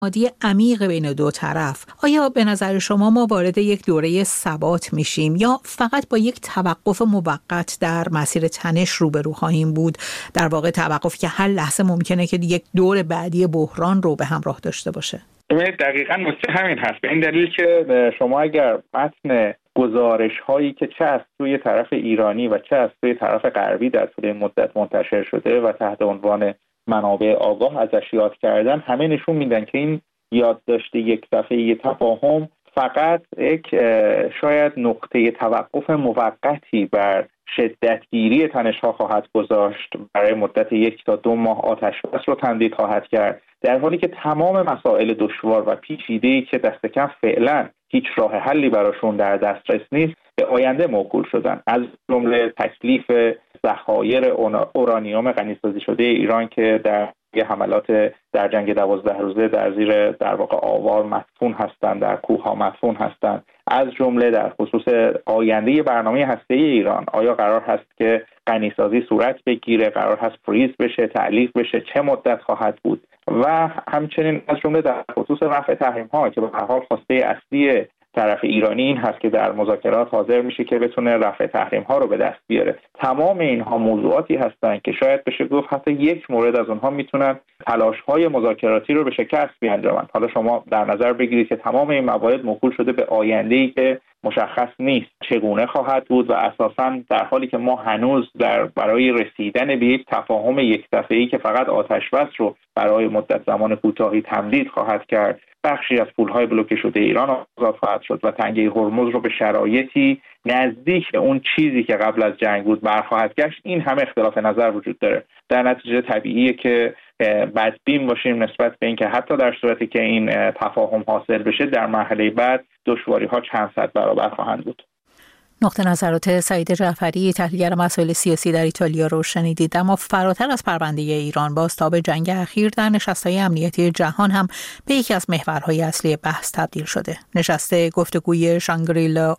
عمیق بین دو طرف. آیا به نظر شما ما وارد یک دوره ثبات میشیم یا فقط با یک توقف موقت در مسیر تنش روبرو خواهیم بود؟ در واقع توقفی که هر لحظه ممکنه که یک دور بعدی بحران رو به همراه داشته باشه. دقیقاً نکته همین هست. به این دلیل که شما اگر متن گزارش هایی که چه از سوی طرف ایرانی و چه از سوی طرف غربی در طول مدت منتشر شده و تحت عنوان منابع آگاه ازش یاد کردن، همه نشون میدن که این یادداشت یک صفحه‌ای تفاهم فقط یک شاید نقطه توقف موقتی بر شدتگیری تنش‌ها خواهد گذاشت، برای مدت 1 تا 2 ماه آتش‌بس رو تمدید خواهد کرد، در حالی که تمام مسائل دشوار و پیچیده‌ای که دست کم فعلا هیچ راه حلی براشون در دسترس نیست به آینده موکول شدن، از جمله تکلیف ذخایر اورانیوم غنیسازی شده ایران که در حملات در جنگ 12 روزه در زیر در واقع آوار مدفون هستند، در کوه‌ها مدفون هستند، از جمله در خصوص آینده برنامه هسته‌ای ایران. آیا قرار هست که غنیسازی صورت بگیره، قرار هست فریز بشه، تعلیق بشه، چه مدت خواهد بود، و همچنین از جمله در خصوص رفع تحریم‌ها که به هر حال خواسته اصلی طرف ایرانی این هست که در مذاکرات حاضر میشه که بتونه رفع تحریم‌ها رو به دست بیاره. تمام اینها موضوعاتی هستند که شاید بشه گفت حتی یک مورد از اونها میتونن تلاش‌های مذاکراتی رو به شکست بیانجامند. حالا شما در نظر بگیرید که تمام این موارد موکول شده به آینده‌ای که مشخص نیست چگونه خواهد بود و اساساً در حالی که ما هنوز برای رسیدن به یک تفاهم یک دفعه‌ای که فقط آتش‌بس رو برای مدت زمان کوتاهی تمدید خواهد کرد، بخشی از پول‌های بلوکه شده ایران آزاد خواهد شد و تنگه هرمز رو به شرایطی نزدیک به اون چیزی که قبل از جنگ بود برخواهد گشت، این همه اختلاف نظر وجود داره. در نتیجه طبیعیه که بدبین باشیم نسبت به اینکه حتی در صورتی که این تفاهم حاصل بشه در مرحله بعد دشواری‌ها چند صد برابر خواهند بود. نقطه نظرات سعید جعفری، تحلیلگر مسائل سیاسی در ایتالیا رو شنیدید. اما فراتر از پرونده ایران، بازتاب جنگ اخیر در نشست‌های امنیتی جهان هم به یکی از محورهای اصلی بحث تبدیل شده. نشست گفتگوی شانگری-لا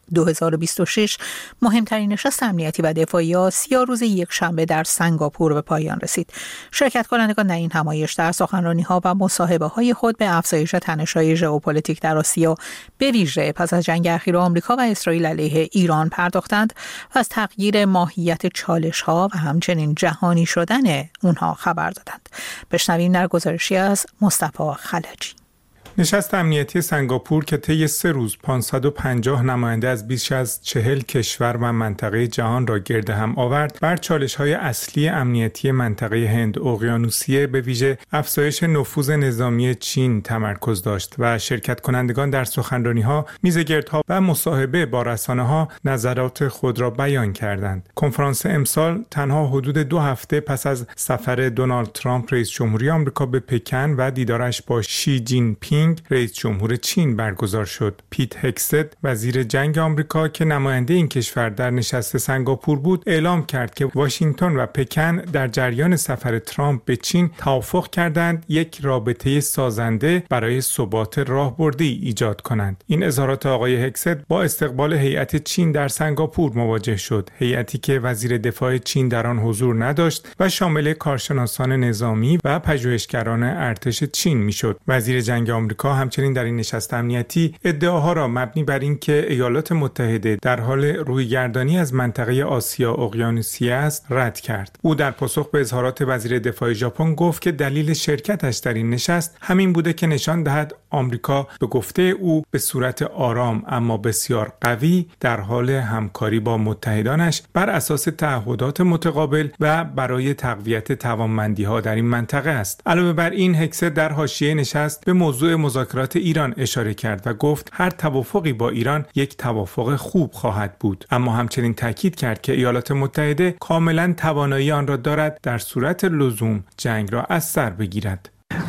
2026 مهمترین نشست امنیتی و دفاعی آسیا روز یکشنبه در سنگاپور به پایان رسید. شرکت کنندگان در این همایش در سخنرانی‌ها و مصاحبه‌های خود به افزایش تنش‌های ژئوپلیتیک در آسیا به ویژه پس از جنگ اخیر آمریکا و اسرائیل علیه ایران پرداختند و از تغییر ماهیت چالش‌ها و همچنین جهانی شدن اونها خبر دادند. بشنویم در گزارشی از مصطفی خلجی. نشست امنیتی سنگاپور که طی 3 روز 550 نماینده از بیش از 40 کشور و منطقه جهان را گرد هم آورد، بر چالش‌های اصلی امنیتی منطقه هند اقیانوسیه به ویژه افزایش نفوذ نظامی چین تمرکز داشت و شرکت کنندگان در سخنرانی‌ها، میزگردها و مصاحبه با رسانه‌ها نظرات خود را بیان کردند. کنفرانس امسال تنها حدود 2 هفته پس از سفر دونالد ترامپ رئیس جمهوری آمریکا به پکن و دیدارش با شی جین پینگ رئیس جمهور چین برگزار شد. پیت هگست وزیر جنگ آمریکا که نماینده این کشور در نشست سنگاپور بود، اعلام کرد که واشنگتن و پکن در جریان سفر ترامپ به چین توافق کردند یک رابطه سازنده برای ثبات راهبردی ایجاد کنند. این اظهارات آقای هگست با استقبال هیئت چین در سنگاپور مواجه شد. هیئتی که وزیر دفاع چین در آن حضور نداشت و شامل کارشناسان نظامی و پژوهشگران ارتش چین میشد. وزیر جنگ آمریکا همچنین در این نشست امنیتی ادعاها را مبنی بر اینکه ایالات متحده در حال رویگردانی از منطقه آسیا اقیانوسیه است رد کرد. او در پاسخ به اظهارات وزیر دفاع ژاپن گفت که دلیل شرکتش در این نشست همین بوده که نشان دهد آمریکا به گفته او به صورت آرام اما بسیار قوی در حال همکاری با متحدانش بر اساس تعهدات متقابل و برای تقویت توانمندی‌ها در این منطقه است. علاوه بر این، هگست در حاشیه نشست به موضوع مذاکرات ایران اشاره کرد و گفت هر توافقی با ایران یک توافق خوب خواهد بود، اما همچنین تاکید کرد که ایالات متحده کاملا توانایی آن را دارد در صورت لزوم جنگ را از سر بگیرد.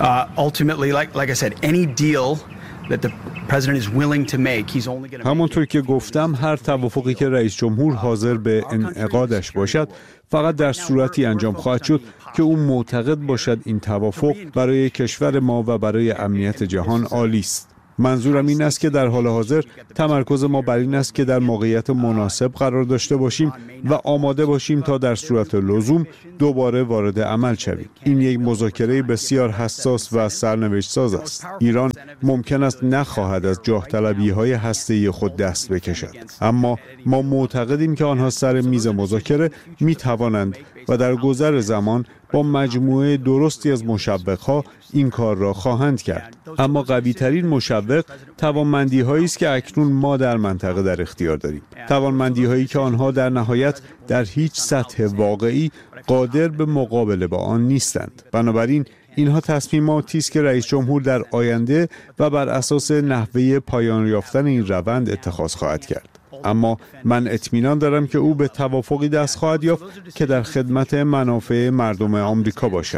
همونطور که گفتم، هر توافقی که رئیس جمهور حاضر به انعقادش باشد فقط در صورتی انجام خواهد شد که او معتقد باشد این توافق برای کشور ما و برای امنیت جهان عالی است. منظورم این است که در حال حاضر تمرکز ما بر این است که در موقعیت مناسب قرار داشته باشیم و آماده باشیم تا در صورت لزوم دوباره وارد عمل شویم. این یک مذاکره بسیار حساس و سرنوشت ساز است. ایران ممکن است نخواهد از جاه طلبی‌های هسته‌ای خود دست بکشد، اما ما معتقدیم که آنها سر میز مذاکره می‌توانند و در گذر زمان با مجموعه درستی از مشوق‌ها این کار را خواهند کرد. اما قوی‌ترین مشوق توانمندی‌هایی است که اکنون ما در منطقه در اختیار داریم. توانمندی‌هایی که آنها در نهایت در هیچ سطح واقعی قادر به مقابله با آن نیستند. بنابراین اینها تصمیماتی است که رئیس جمهور در آینده و بر اساس نحوه پایان یافتن این روند اتخاذ خواهد کرد. اما من اطمینان دارم که او به توافقی دست خواهد یافت که در خدمت منافع مردم آمریکا باشد.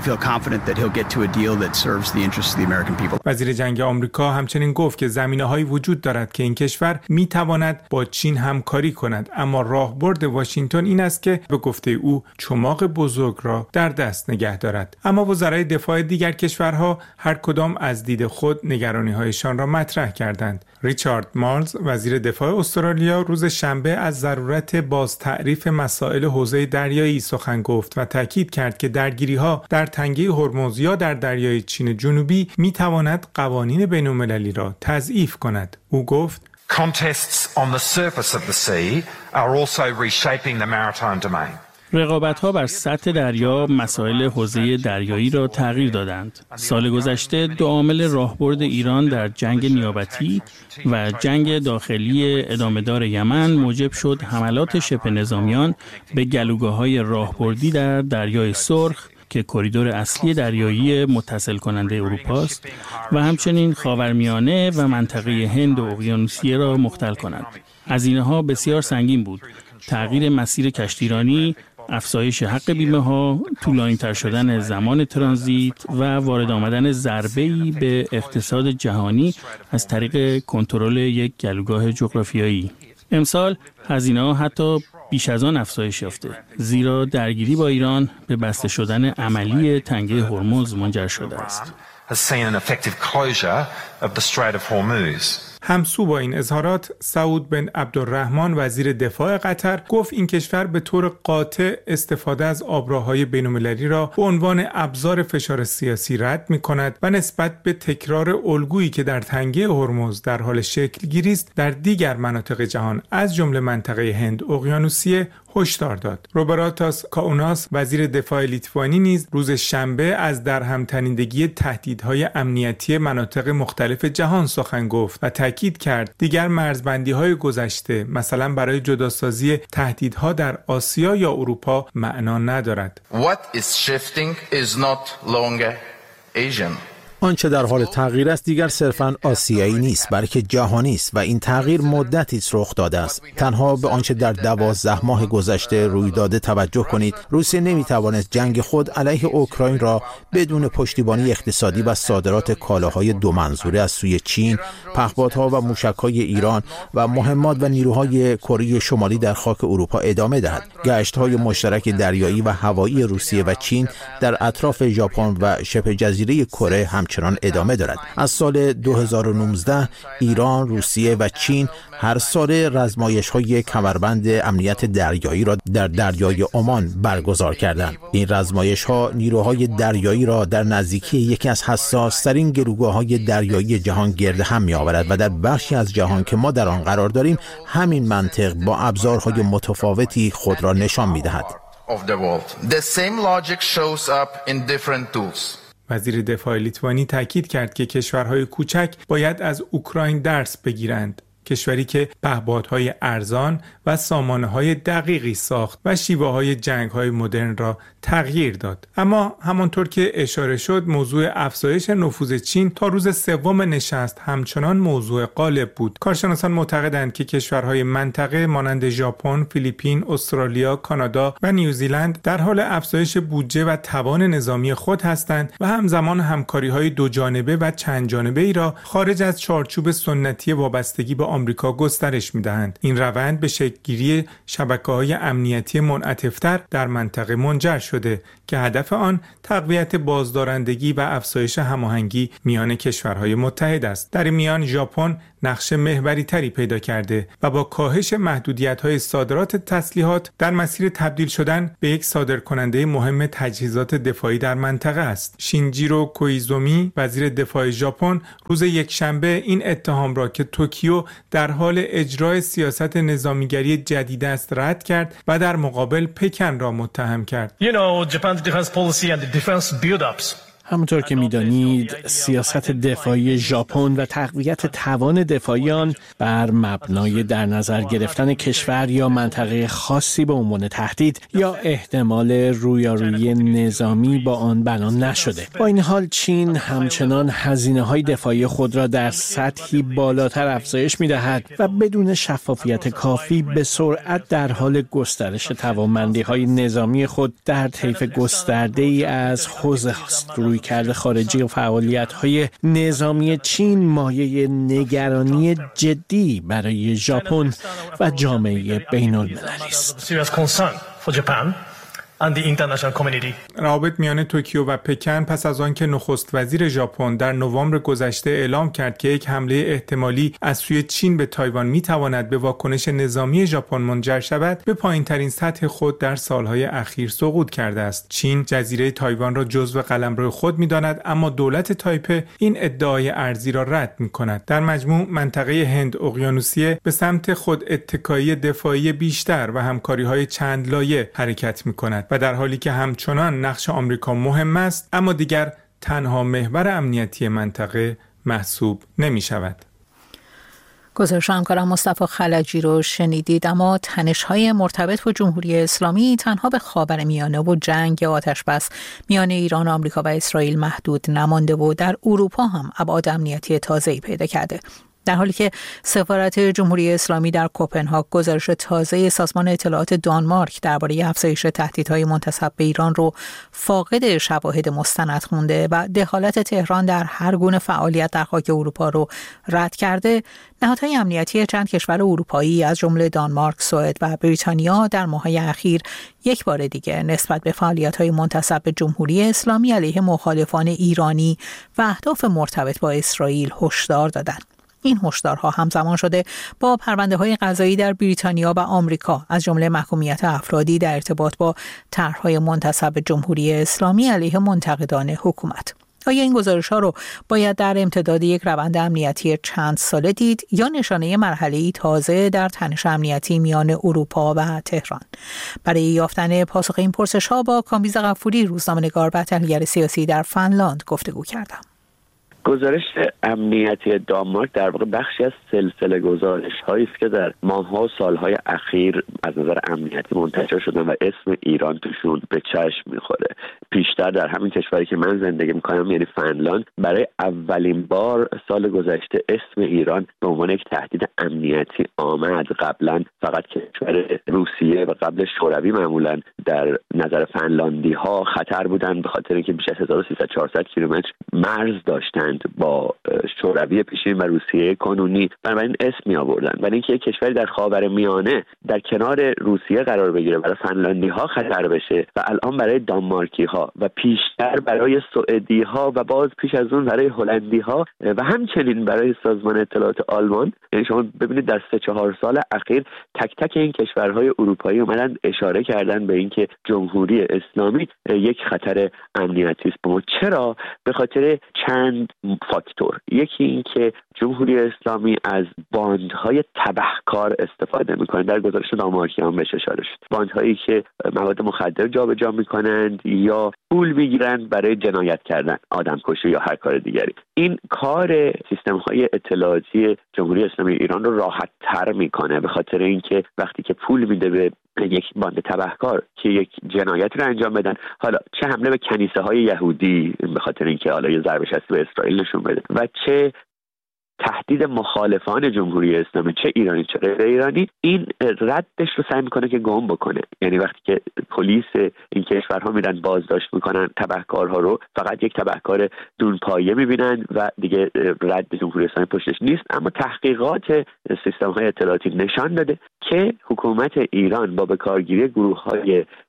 وزیر جنگ آمریکا همچنین گفت که زمینه‌هایی وجود دارد که این کشور می‌تواند با چین همکاری کند، اما راهبرد واشنگتن این است که به گفته او چماق بزرگ را در دست نگه دارد. اما وزرای دفاع دیگر کشورها هر کدام از دید خود نگرانی‌هایشان را مطرح کردند. ریچارد مارلز وزیر دفاع استرالیا روز شنبه از ضرورت باز تعریف مسائل حوزه دریایی سخن گفت و تاکید کرد که درگیری‌ها در تنگه هرمز یا در دریای چین جنوبی می‌تواند قوانین بین‌المللی را تضعیف کند. او گفت: Contests on the surface of the sea are also reshaping the maritime domain. رقابت‌ها بر سطح دریا مسائل حوزه دریایی را تغییر دادند. سال گذشته دو عامل راهبرد ایران در جنگ نیابتی و جنگ داخلی ادامه‌دار یمن موجب شد حملات شبه نظامیان به گلوگاه‌های راهبردی در دریای سرخ که کریدور اصلی دریایی متصل کننده اروپا است و همچنین خاورمیانه و منطقه هند و اقیانوسیه را مختل کنند. هزینه‌ها بسیار سنگین بود. تغییر مسیر کشتیرانی، افزایش حق بیمه ها، طولانی تر شدن زمان ترانزیت و وارد آمدن ضربه‌ای به اقتصاد جهانی از طریق کنترل یک گلوگاه جغرافیایی. امسال هزینه‌ها حتی بیش از آن افزایش یافته، زیرا درگیری با ایران به بسته شدن عملی تنگه هرمز منجر شده است. همسو با این اظهارات، سعود بن عبدالرحمن وزیر دفاع قطر گفت این کشور به طور قاطع استفاده از آبراهای بین‌المللی را به عنوان ابزار فشار سیاسی رد می‌کند و نسبت به تکرار الگویی که در تنگه هرمز در حال شکل گیری است در دیگر مناطق جهان از جمله منطقه هند اقیانوسیه هشدار داد. روبراتاس کاوناس وزیر دفاع لیتوانی نیز روز شنبه از درهم‌تنیدگی تهدیدهای امنیتی مناطق مختلف جهان سخن گفت و تاکید کرد دیگر مرزبندی‌های گذشته مثلا برای جداسازی تهدیدها در آسیا یا اروپا معنا ندارد. What is shifting is not longer Asian. آنچه در حال تغییر است دیگر صرفاً آسیایی نیست بلکه جهانی است و این تغییر مدتی است رخ داده است. تنها به آنچه در 12 ماه گذشته روی داده توجه کنید. روسیه نمیتوانست جنگ خود علیه اوکراین را بدون پشتیبانی اقتصادی و صادرات کالاهای دو منظوره از سوی چین، پهپادها و موشک‌های ایران و مهمات و نیروهای کره شمالی در خاک اروپا ادامه دهد. گشت‌های مشترک دریایی و هوایی روسیه و چین در اطراف ژاپن و شبه جزیره کره همچنان ادامه دارد. از سال 2019 ایران، روسیه و چین هر سال رزمایش‌های کمربند امنیت دریایی را در دریای عمان برگزار کردند. این رزمایش‌ها نیروهای دریایی را در نزدیکی یکی از حساس‌ترین گروگاه‌های دریایی جهان گرد هم می‌آورد و در بخشی از جهان که ما در آن قرار داریم همین منطق با ابزارهای متفاوتی خود را نشان می‌دهد. وزیر دفاع لیتوانی تاکید کرد که کشورهای کوچک باید از اوکراین درس بگیرند. کشوری که پهپادهای ارزان و سامانه‌های دقیقی ساخت و شیوه‌های جنگ‌های مدرن را تغییر داد. اما همانطور که اشاره شد موضوع افزایش نفوذ چین تا روز سوم نشست همچنان موضوع غالب بود. کارشناسان معتقدند که کشورهای منطقه مانند ژاپن، فیلیپین، استرالیا، کانادا و نیوزیلند در حال افزایش بودجه و توان نظامی خود هستند و همزمان همکاری‌های دو جانبه و چند جانبه‌ای را خارج از چارچوب سنتی وابستگی به آمریکا گسترش می‌دهند. این روند به شکل‌گیری شبکه‌های امنیتی منعطف‌تر در منطقه منجر شده که هدف آن تقویت بازدارندگی و افزایش هماهنگی میان کشورهای متحد است. در این میان ژاپن نقش محوری تری پیدا کرده و با کاهش محدودیت‌های صادرات تسلیحات در مسیر تبدیل شدن به یک صادرکننده مهم تجهیزات دفاعی در منطقه است. شینجیرو کویزومی، وزیر دفاع ژاپن، روز یکشنبه این اتهام را که توکیو در حال اجرای سیاست نظامیگری جدید است رد کرد و در مقابل پکن را متهم کرد. Japan's defense policy and the defense build-ups. همونطور که می‌دانید سیاست دفاعی ژاپن و تقویت توان دفاعی آن بر مبنای در نظر گرفتن کشور یا منطقه خاصی به عنوان تهدید یا احتمال رویارویی نظامی با آن بنا نشده. با این حال چین همچنان هزینه‌های دفاعی خود را در سطحی بالاتر افزایش می‌دهد و بدون شفافیت کافی به سرعت در حال گسترش توانمندی‌های نظامی خود در طیف گسترده‌ای از حوزه است. کرده خارجی و فعالیت‌های نظامی چین مایه نگرانی جدی برای ژاپن و جامعه بین‌المللی است. روابط میان توکیو و پکن پس از آنکه نخست وزیر ژاپن در نوامبر گذشته اعلام کرد که یک حمله احتمالی از سوی چین به تایوان میتواند به واکنش نظامی ژاپن منجر شود، به پایین‌ترین سطح خود در سالهای اخیر سقوط کرده است. چین جزیره تایوان را جزو قلمرو خود می‌داند، اما دولت تایپه این ادعای ارضی را رد می‌کند. در مجموع منطقه هند اقیانوسیه به سمت خود اتکایی دفاعی بیشتر و همکاری‌های چند لایه حرکت می‌کند و در حالی که همچنان نقش آمریکا مهم است، اما دیگر تنها محور امنیتی منطقه محسوب نمی شود. گزارش همکارم مصطفی خلجی رو شنیدید. اما تنش‌های مرتبط با جمهوری اسلامی تنها به خاورمیانه و جنگ آتش‌بس میان ایران، آمریکا و اسرائیل محدود نمانده و در اروپا هم ابعاد امنیتی تازه‌ای پیدا کرده. در حالی که سفارت جمهوری اسلامی در کوپنهاگ گزارش تازه سازمان اطلاعات دانمارک درباره افزایش تهدیدهای منتسب به ایران رو فاقد شواهد مستند خونده و دخالت تهران در هر گونه فعالیت در خاک اروپا رو رد کرده، نهادهای امنیتی چند کشور اروپایی از جمله دانمارک، سوئد و بریتانیا در ماه‌های اخیر یک بار دیگر نسبت به فعالیت‌های منتسب به جمهوری اسلامی علیه مخالفان ایرانی و اهداف مرتبط با اسرائیل هشدار دادند. این هشدارها همزمان شده با پرونده‌های قضایی در بریتانیا و آمریکا، از جمله محکومیت افرادی در ارتباط با طرح‌های منتسب به جمهوری اسلامی علیه منتقدان حکومت. آیا این گزارش‌ها رو باید در امتداد یک روند امنیتی چند ساله دید یا نشانه مرحله‌ای تازه در تنش امنیتی میان اروپا و تهران؟ برای یافتن پاسخ این پرسش‌ها با کامبیز غفوری، روزنامه‌نگار و تحلیلگر سیاسی در فنلاند گفتگو کردم. گزارش امنیتی دانمارک در واقع بخشی از سلسله گزارش‌هایی است که در ماه‌ها و سال‌های اخیر از نظر امنیتی منتشر شدن و اسم ایران توشون به چشم می‌خوره. پیشتر در همین کشوری که من زندگی می‌کنم، یعنی فنلاند، برای اولین بار سال گذشته اسم ایران به عنوان یک تهدید امنیتی آمد. قبلا فقط کشور روسیه و قبل شوروی معمولاً در نظر فنلاندی‌ها خطر بودند، به خاطر اینکه بیش از 1300-400 کیلومتر مرز داشتند با شوروی پیشین و روسیه کنونی، بنابراین اسم می آوردن. ولی اینکه یک کشوری در خاورمیانه در کنار روسیه قرار بگیره، برای فنلاندی ها خطر بشه و الان برای دانمارکی ها و پیشتر برای سوئدی ها و باز پیش از اون برای هلندی ها و همچنین برای سازمان اطلاعات آلمان، یعنی شما ببینید در 3-4 سال اخیر تک تک این کشورهای اروپایی اومدن اشاره کردن به اینکه جمهوری اسلامی یک خطر امنیتی است. چرا؟ به خاطر چند فاکتور. یکی این که جمهوری اسلامی از باندهای تبهکار استفاده میکنه. در گزارش دانمارکی هم بهش اشاره شد. باندهایی که مواد مخدر جابجا میکنند یا پول میگیرند برای جنایت کردن، آدمکشی یا هر کار دیگری. این کار سیستم‌های اطلاعاتی جمهوری اسلامی ایران رو راحت تر میکنه، به خاطر اینکه وقتی که پول میده به یک باند تبهکار که یک جنایت رو انجام بدن، حالا چه حمله به کنیسه های یهودی به خاطر اینکه حالا یه ضربه شستی به اسرائیل نشون بده و چه تهدید مخالفان جمهوری اسلامی، چه ایرانی چه غیر ایرانی، این ردش رو سعی میکنه که گم بکنه. یعنی وقتی که پلیس این کشورها میرن بازداشت میکنن تبهکارها رو، فقط یک تبهکار دونپایه میبینن و دیگه رد جمهوری اسلامی پشتش نیست. اما تحقیقات سیستم‌های اطلاعاتی نشان داده که حکومت ایران با به کارگیری گروه‌های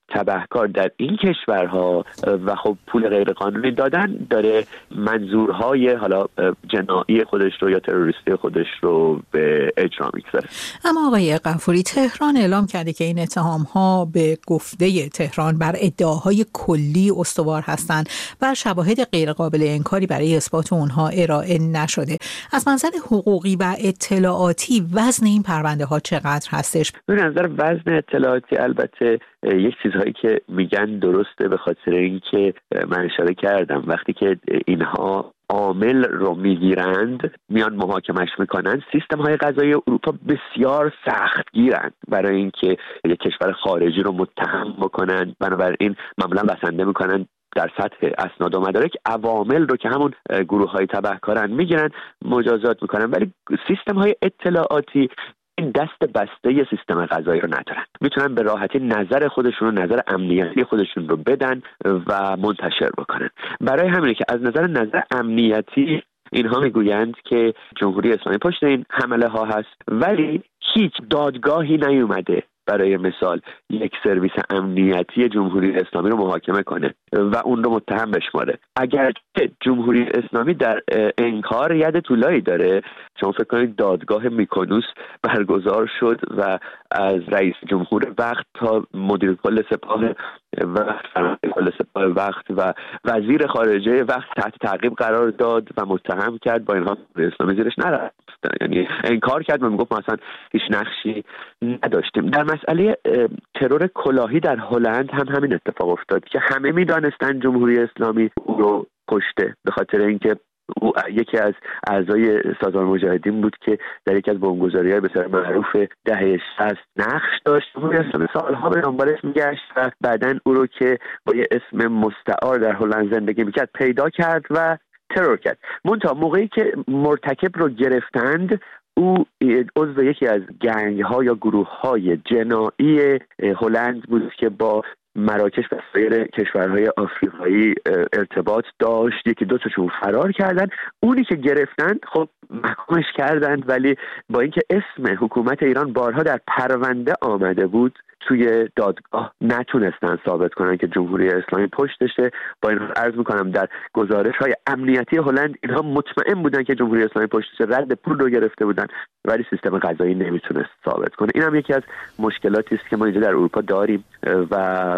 تبهکار در این کشورها و خب پول غیرقانونی دادن داره منظورهای حالا جنایی خودش رو یا تروریستی خودش رو به اجرا میگذاره. اما آقای غفوری، تهران اعلام کرده که این اتهام‌ها به گفته تهران بر ادعاهای کلی استوار هستند و شواهد غیرقابل انکاری برای اثبات اونها ارائه نشده. از منظر حقوقی و اطلاعاتی وزن این پرونده ها چقدر هستش؟ به نظر وزن اطلاعاتی البته یک چیزهایی که میگن درسته، به خاطر اینکه من اشاره کردم وقتی که اینها عامل رو میگیرند میان محاکمش میکنن، سیستم های قضایی اروپا بسیار سخت گیرند برای اینکه یک کشور خارجی رو متهم بکنن. بنابراین معمولا بسنده میکنن در سطح اسناد و مدارک عوامل رو که همون گروه های تبهکارن میگیرن، مجازات میکنن، ولی سیستم های اطلاعاتی این دست بسته ی سیستم قضایی رو ندارن، میتونن به راحتی نظر خودشون و نظر امنیتی خودشون رو بدن و منتشر بکنن. برای همینه که از نظر امنیتی اینها میگویند که جمهوری اسلامی پشت این حمله ها هست، ولی هیچ دادگاهی نیومده برای مثال یک سرویس امنیتی جمهوری اسلامی رو محاکمه کنه و اون رو متهم بشماره. اگر جمهوری اسلامی در انکار ید طولایی داره، شما فکر کنید دادگاه میکونوس برگزار شد و از رئیس جمهور وقت تا مدیر کل سپاه وقت، کل سپاه وقت و وزیر خارجه وقت تحت تعقیب قرار داد و متهم کرد. با اینها اسلامی زیرش نرفت، یعنی انکار کرد و میگفت ما اصلا هیچ نقشی نداشتیم. در مسئله ترور کلاهی در هلند هم همین اتفاق افتاد که همه میدانستن جمهوری اسلامی او رو کشته، به خاطر اینکه او یکی از اعضای سازمان مجاهدین بود که در یکی از بمبگذاری‌های بسیار معروف دهه 60 نقش داشت. جمهوری اسلامی سالها به دنبالش میگشت و بعداً او رو که با یه اسم مستعار در هلند زندگی میکرد پیدا کرد و ترور کرد. منتها موقعی که مرتکب رو گرفتند، او عضو یکی از گنگ ها یا گروه های جنایی هلند بود که با مراکش و سایر کشورهای آفریقایی ارتباط داشت. یکی دو تاشون فرار کردن، اونی که گرفتن خب محکومش کردند، ولی با اینکه اسم حکومت ایران بارها در پرونده آمده بود توی دادگاه نتونستن ثابت کنن که جمهوری اسلامی پشتشه. با این عرض میکنم در گزارش‌های امنیتی هلند اینها مطمئن بودن که جمهوری اسلامی پشتشه، رد پول رو گرفته بودن، ولی سیستم قضایی نمیتونست ثابت کنه. این هم یکی از مشکلاتی است که ما اینجا در اروپا داریم و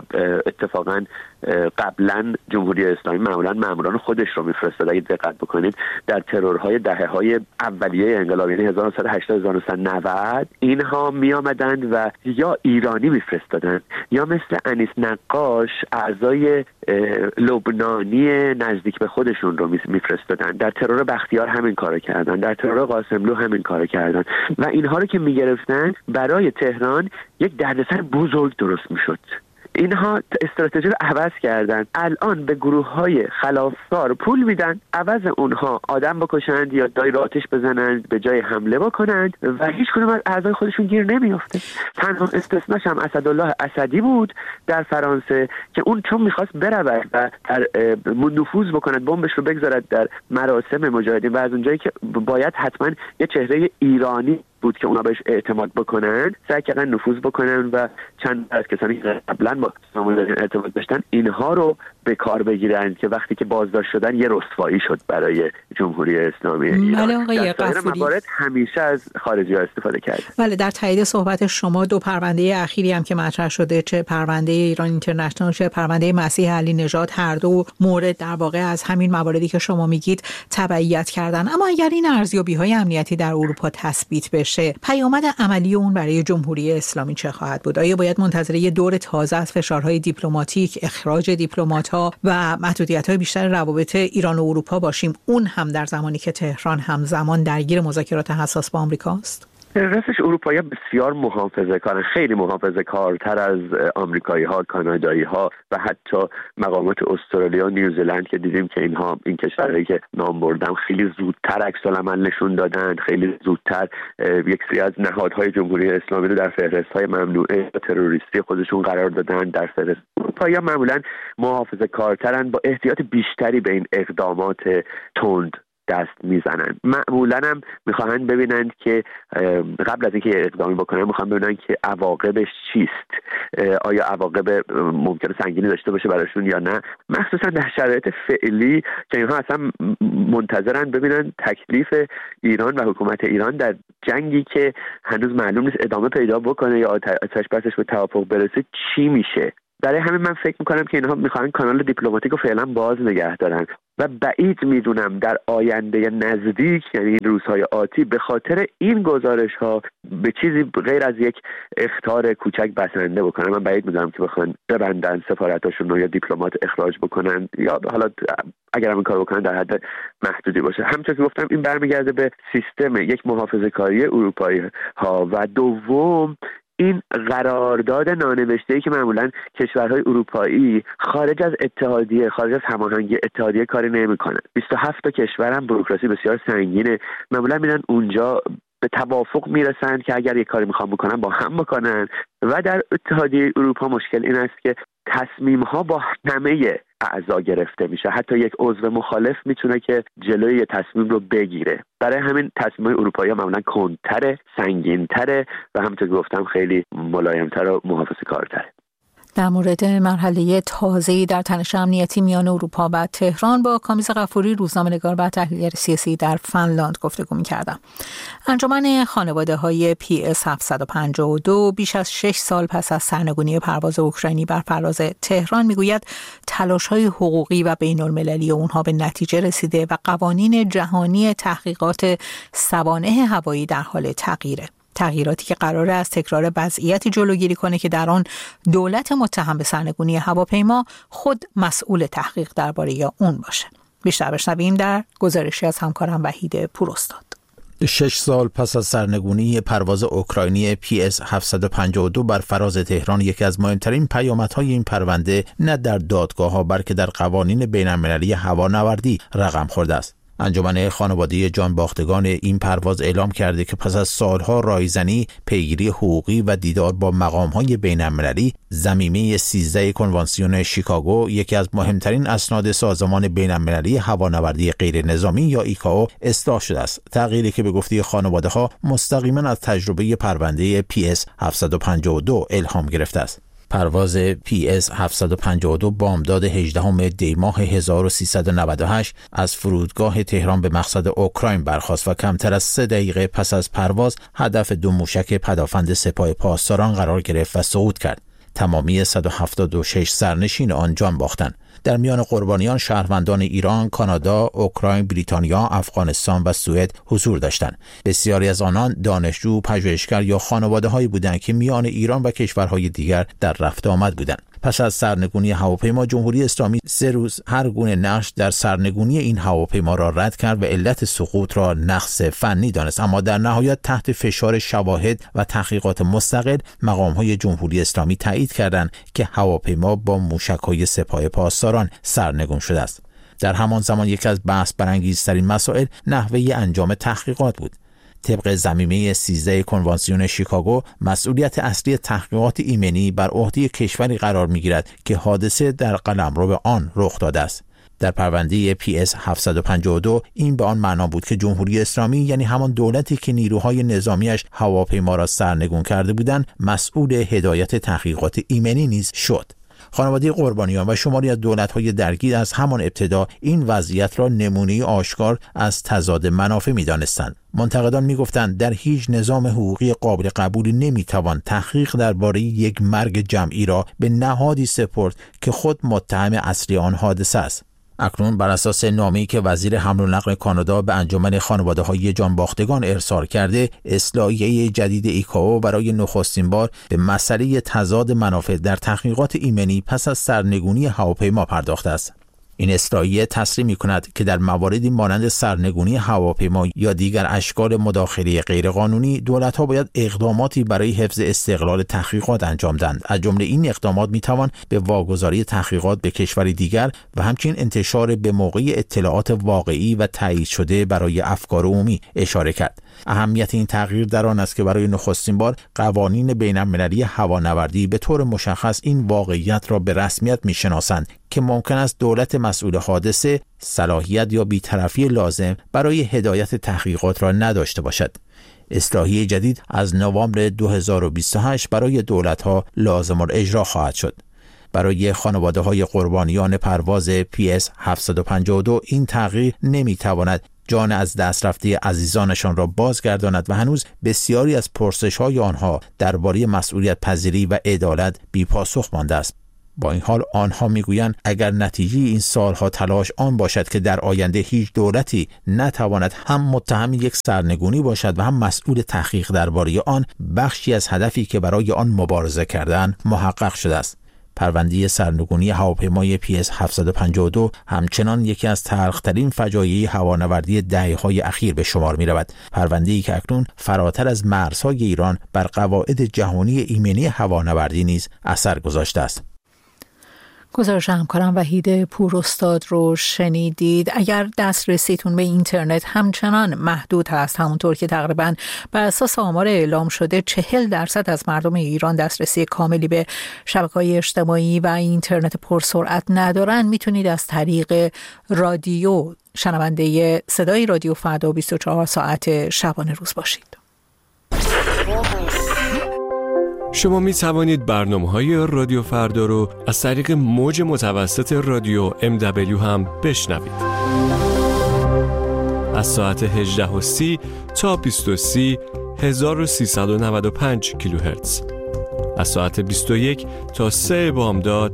اتفاقا قبلا جمهوری اسلامی معمولا ماموران خودش رو میفرستاد. اگه دقت بکنید در ترورهای دهه‌های اولیه انقلاب، یعنی 1980 1990 اینها میآمدند و یا ایرانی میفرستادن یا مثل انیس نقاش اعضای لبنانی نزدیک به خودشون رو میفرستادن. در ترور بختیار همین کارو کردن، در ترور قاسملو همین کارو کردن و اینها رو که میگرفتن برای تهران یک دردسر بزرگ درست میشد. اینها استراتژی رو عوض کردن. الان به گروه‌های خلافکار پول میدن، عوض اونها آدم بکشند یا دایی رو آتش بزنند به جای حمله بکنند و هیچ کدوم از اعضای خودشون گیر نمیافته. تنها استثناش هم اسدالله اسدی بود در فرانسه که اون چون میخواست برود و در نفوذ بکند، بمبش رو بگذارد در مراسم مجاهدین و از اونجایی که باید حتما یه چهره ایرانی بود که اونا بهش اعتماد بکنن، سعی کردن نفوذ بکنن و چند از کسانی که قبلا با سازمان ارتباط داشتن اینها رو به کار بگیرن که وقتی که بازداشت شدن یه رسوایی شد برای جمهوری اسلامی ایران. در موارد همیشه از خارجی‌ها استفاده کرد. بله، در تایید صحبت شما دو پرونده اخیری هم که مطرح شده، چه پرونده ایران اینترنشنال چه پرونده مسیح علی نژاد، هر دو مورد در واقع از همین مواردی که شما میگید تبعیت کردن. اما اگر این ارزیابی‌های امنیتی در اروپا تثبیت بشه، پیامد عملی اون برای جمهوری اسلامی چه خواهد بود؟ آیا باید منتظر یه دور تازه از فشارهای دیپلماتیک، اخراج دیپلمات‌ها و محدودیت‌های بیشتر روابط ایران و اروپا باشیم، اون هم در زمانی که تهران همزمان درگیر مذاکرات حساس با آمریکاست؟ راستش اروپایی‌ها بسیار محافظه‌کارن، خیلی محافظه‌کارتر از آمریکایی‌ها، کانادایی‌ها و حتی مقامات استرالیا و نیوزلند که دیدیم که اینها این کشورهایی که نام بردم خیلی زودتر عکس‌العمل نشون دادن، خیلی زودتر یک سری از نهادهای جمهوری اسلامی رو در فهرست‌های ممنوعه تروریستی خودشون قرار دادن. در فهرست اروپایی‌ها معمولاً محافظه‌کارترن، با احتیاط بیشتری به این اقدامات تند دست میزنن. معمولا هم میخواهند ببینند که قبل از اینکه اقدامی بکنن میخوان ببینن که عواقبش چیست، آیا عواقب ممکنه سنگینی داشته باشه براشون یا نه، مخصوصا در شرایط فعلی که اینها اصلا منتظرن ببینن تکلیف ایران و حکومت ایران در جنگی که هنوز معلوم نیست ادامه پیدا بکنه یا آتش بسش به توافق برسه چی میشه. برای همین من فکر میکنم که اینها میخوان کانال دیپلماتیک رو فعلا باز نگه دارن و بعید میدونم در آینده نزدیک، یعنی روزهای آتی، به خاطر این گزارش ها به چیزی غیر از یک اخطار کوچک بسنده بکنن. من بعید میدونم که بخوان ببندن سفارتاشون رو یا دیپلمات اخراج بکنن یا حالا اگر هم این کار بکنن در حد محدودی باشه. همونطور که گفتم این برمیگرده به سیستم یک محافظه‌کاری اروپایی ها و دوم این قرارداد نانوشته‌ای که معمولاً کشورهای اروپایی خارج از اتحادیه، خارج از هماهنگی اتحادیه کاری نمی‌کنن. 27 تا کشور هم بوروکراسی بسیار سنگینه، معمولاً میرن اونجا به توافق میرسن که اگر یک کاری میخوان بکنن با هم بکنن و در اتحادیه اروپا مشکل این است که تصمیم‌ها با همه اعضا گرفته میشه، حتی یک عضو مخالف میتونه که جلوی تصمیم رو بگیره. برای همین تصمیم‌های اروپایی معمولاً کندتره، سنگین‌تره و همونطور که گفتم خیلی ملایم‌تر و محافظه‌کارتره. در مورد مرحله تازه‌ای در تنش امنیتی میان اروپا و تهران با کامیز غفوری، روزنامه‌نگار و تحلیلگر سیاسی در فنلاند گفتگو می‌کردم. انجمن خانواده‌های PS 752 بیش از 6 سال پس از سرنگونی پرواز اوکراینی بر فراز تهران میگوید تلاش‌های حقوقی و بین‌المللی اونها به نتیجه رسیده و قوانین جهانی تحقیقات سوانح هوایی در حال تغییره. تغییراتی که قراره از تکرار وضعیتی جلوگیری کنه که در آن دولت متهم به سرنگونی هواپیما خود مسئول تحقیق درباره اون باشه. بیشتر بشنویم در گزارشی از همکارم وحید پوراستاد. 6 سال پس از سرنگونی پرواز اوکراینی PS 752 بر فراز تهران، یکی از مهمترین پیامدهای این پرونده نه در دادگاه‌ها بلکه در قوانین بین‌المللی هوانوردی رقم خورده است. انجمن خانواده جانباختگان این پرواز اعلام کرده که پس از سالها رایزنی، پیگیری حقوقی و دیدار با مقام‌های بین‌المللی، ضمیمه 13 کنوانسیون شیکاگو، یکی از مهمترین اسناد سازمان بین‌المللی هوانوردی غیر نظامی یا ایکائو، اصلاح شده است. تغییری که به گفته خانواده‌ها مستقیما از تجربه پرونده PS 752 الهام گرفته است. پرواز PS 752 بامداد 18 دی ماه 1398 از فرودگاه تهران به مقصد اوکراین برخاست و کمتر از 3 دقیقه پس از پرواز هدف 2 موشک پدافند سپاه پاسداران قرار گرفت و صعود کرد. تمامی 176 سرنشین آن جان باختند. در میان قربانیان شهروندان ایران، کانادا، اوکراین، بریتانیا، افغانستان و سوئد حضور داشتند. بسیاری از آنان دانشجو، پژوهشگر یا خانواده‌هایی بودند که میان ایران و کشورهای دیگر در رفت آمد بودند. پس از سرنگونی هواپیما، جمهوری اسلامی 3 روز هر گونه نقش در سرنگونی این هواپیما را رد کرد و علت سقوط را نقص فنی دانست، اما در نهایت تحت فشار شواهد و تحقیقات مستقل مقام‌های جمهوری اسلامی تایید کردند که هواپیما با موشک‌های سپاه پاسداران سرنگون شده است. در همان زمان یکی از بحث برانگیزترین مسائل نحوه انجام تحقیقات بود. طبق ضمیمه 13 کنوانسیون شیکاگو، مسئولیت اصلی تحقیقات ایمنی بر عهده کشوری قرار می‌گیرد که حادثه در قلمرو آن رخ داده است. در پرونده PS 752 این به آن معنا بود که جمهوری اسلامی، یعنی همان دولتی که نیروهای نظامیش هواپیما را سرنگون کرده بودند، مسئول هدایت تحقیقات ایمنی نیز شد. خانواده قربانیان و شماری از دولت‌های درگیر از همان ابتدا این وضعیت را نمونه آشکار از تضاد منافع می‌دانستند. منتقدان می‌گفتند در هیچ نظام حقوقی قابل قبولی نمی‌توان تحقیق درباره یک مرگ جمعی را به نهادی سپرد که خود متهم اصلی آن حادثه است. اکنون بر اساس نامه‌ای که وزیر حمل و نقل کانادا به انجمن خانواده‌های جانباختگان ارسال کرده، اصلاحیه جدید ایکائو برای نخستین بار به مسئله تضاد منافع در تحقیقات ایمنی پس از سرنگونی هواپیما پرداخته است. این اصلاحیه تصریح می‌کند که در مواردی مانند سرنگونی هواپیما یا دیگر اشکال مداخله غیرقانونی، دولت‌ها باید اقداماتی برای حفظ استقلال تحقیقات انجام دهند. از جمله این اقدامات می‌توان به واگذاری تحقیقات به کشوری دیگر و همچنین انتشار به موقع اطلاعات واقعی و تایید شده برای افکار عمومی اشاره کرد. اهمیت این تغییر در آن است که برای نخستین بار قوانین بین‌المللی هوانوردی به طور مشخص این واقعیت را به رسمیت می‌شناسند که ممکن است دولت مسئول حادثه صلاحیت یا بی‌طرفی لازم برای هدایت تحقیقات را نداشته باشد. اصلاحیه جدید از نوامبر 2028 برای دولت‌ها لازم الاجرا خواهد شد. برای خانواده‌های قربانیان پرواز PS 752 این تغییر نمی‌تواند جان از دست رفته عزیزانشان را بازگرداند و هنوز بسیاری از پرسش‌های آنها درباره مسئولیت پذیری و عدالت بی‌پاسخ مانده است. با این حال آنها میگویند اگر نتیجه این سالها تلاش آن باشد که در آینده هیچ دولتی نتواند هم متهم یک سرنگونی باشد و هم مسئول تحقیق درباره آن، بخشی از هدفی که برای آن مبارزه کردند محقق شده است. پرونده سرنگونی هواپیمای PS 752 همچنان یکی از تلخ‌ترین فجایع هوانوردی دهه‌های اخیر به شمار می‌رود. پرونده‌ای که اکنون فراتر از مرزهای ایران بر قواعد جهانی ایمنی هوانوردی نیز اثر گذاشته است. گزارش همکارم وحید پوراستاد رو شنیدید. اگر دسترسیتون به اینترنت همچنان محدود هست، همونطور که تقریباً بر اساس آمار اعلام شده 40% از مردم ایران دسترسی کاملی به شبکه‌های اجتماعی و اینترنت پرسرعت ندارن، میتونید از طریق رادیو شنونده صدای رادیو فردا 24 ساعت شبانه روز باشید. شما می توانید برنامه‌های رادیو فردا رو از طریق موج متوسط رادیو MW هم بشنوید. از ساعت 18:30 تا 20:30 1395 کیلوهرتز. از ساعت 21 تا 3 بامداد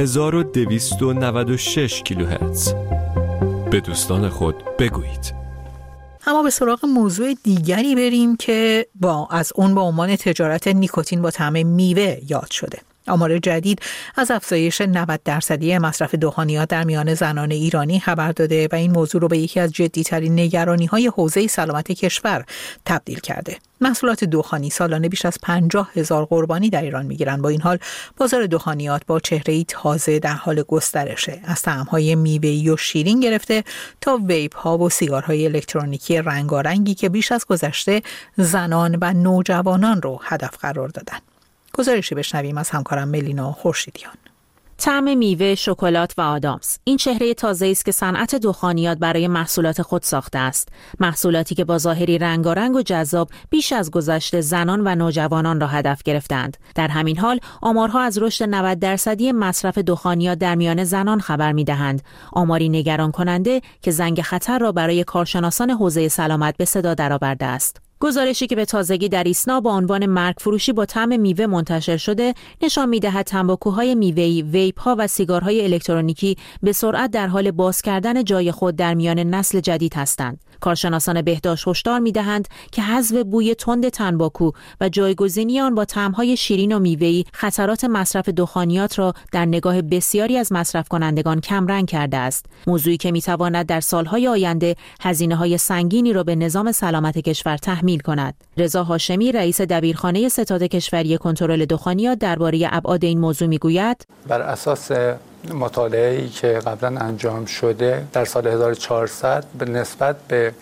1296 کیلوهرتز. به دوستان خود بگویید. اما به سراغ موضوع دیگری بریم که از اون با عنوان تجارت نیکوتین با طعم میوه یاد شده. آمار جدید از افزایش 90% مصرف دخانیات در میان زنان ایرانی خبر داده و این موضوع رو به یکی از جدی‌ترین نگرانی‌های حوزه سلامت کشور تبدیل کرده. محصولات دخانی سالانه بیش از 50,000 قربانی در ایران میگیرن. با این حال بازار دخانیات با چهره‌ای تازه در حال گسترشه. از طعم‌های میوه‌ای و شیرین گرفته تا ویپ‌ها و سیگارهای الکترونیکی رنگارنگی که بیش از گذشته زنان و نوجوانان رو هدف قرار دادن. گزارشی بشنویم از همکارم ملینا خورشیدیان. طعم میوه، شکلات و آدامس، این چهره تازه‌ای است که صنعت دخانیات برای محصولات خود ساخته است. محصولاتی که با ظاهری رنگارنگ و جذاب بیش از گذشته زنان و نوجوانان را هدف گرفتند. در همین حال آمارها از رشد 90% مصرف دخانیات در میان زنان خبر می‌دهند. آماری نگران کننده که زنگ خطر را برای کارشناسان حوزه سلامت به صدا درآورده است. گزارشی که به تازگی در ایسنا با عنوان مرگ فروشی با طعم میوه منتشر شده نشان می‌دهد تنباکوهای میوه‌ای، ویپ‌ها و سیگارهای الکترونیکی به سرعت در حال باز کردن جای خود در میان نسل جدید هستند. کارشناسان بهداشت هشدار می‌دهند که حذف بوی تند تنباکو و جایگزینی آن با طعم‌های شیرین و میوه‌ای خطرات مصرف دخانیات را در نگاه بسیاری از مصرف کنندگان کمرنگ کرده است. موضوعی که می‌تواند در سال‌های آینده هزینه‌های سنگینی را به نظام سلامت کشور تحمیل کند. رضا هاشمی رئیس دبیرخانه ستاد کشوری کنترل دخانیات درباره ابعاد این موضوع میگوید: بر اساس مطالعه‌ای که قبلا انجام شده در سال 1400 به نسبت به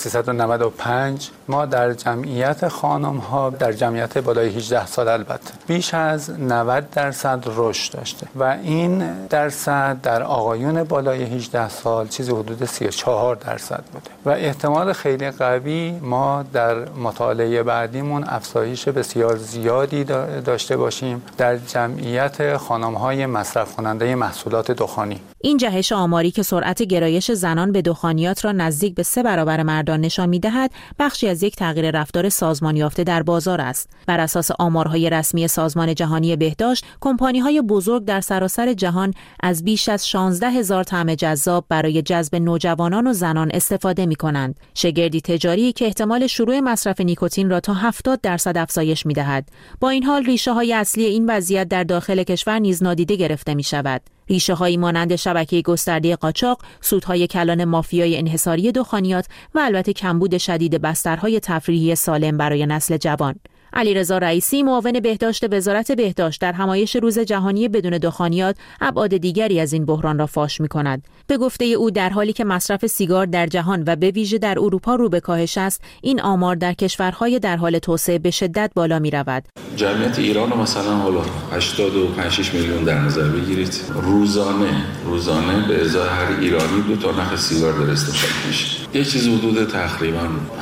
1395 ما در جمعیت خانم‌ها در جمعیت بالای 18 سال البته بیش از 90% رشد داشته و این درصد در آقایون بالای 18 سال چیزی حدود 34% بوده و احتمال خیلی قوی ما در مطالعه بعدیمون افزایش بسیار زیادی داشته باشیم در جمعیت خانم‌های مصرف کننده محصولات دخانی. این جهش آماری که سرعت گرایش زنان به دخانیات را نزدیک به 3 برابر مردان نشان می‌دهد، بخشی از یک تغییر رفتار سازمان یافته در بازار است. بر اساس آمارهای رسمی سازمان جهانی بهداشت، کمپانی‌های بزرگ در سراسر جهان از بیش از 16,000 طعم جذاب برای جذب نوجوانان و زنان استفاده می‌کنند. شگردی تجاری که احتمال شروع مصرف نیکوتین را تا 70% افزایش می‌دهد. با این حال ریشه‌های اصلی این وضعیت در داخل کشور نیز نادیده گرفته می‌شود. ریشه‌هایی مانند شبکه گسترده قاچاق، سودهای کلان مافیای انحصاری دخانیات و البته کمبود شدید بسترهای تفریحی سالم برای نسل جوان. علیرضا رئیسی معاون بهداشت وزارت بهداشت در همایش روز جهانی بدون دخانیات ابعاد دیگری از این بحران را فاش می‌کند. به گفته او در حالی که مصرف سیگار در جهان و به ویژه در اروپا رو به کاهش است، این آمار در کشورهای در حال توسعه به شدت بالا می‌رود. جمعیت ایران رو مثلا حالا 85 میلیون در نظر بگیرید، روزانه به ازای هر ایرانی 2 تا نخ سیگار داره استفاده میشه. یه چیز حدود تقریبا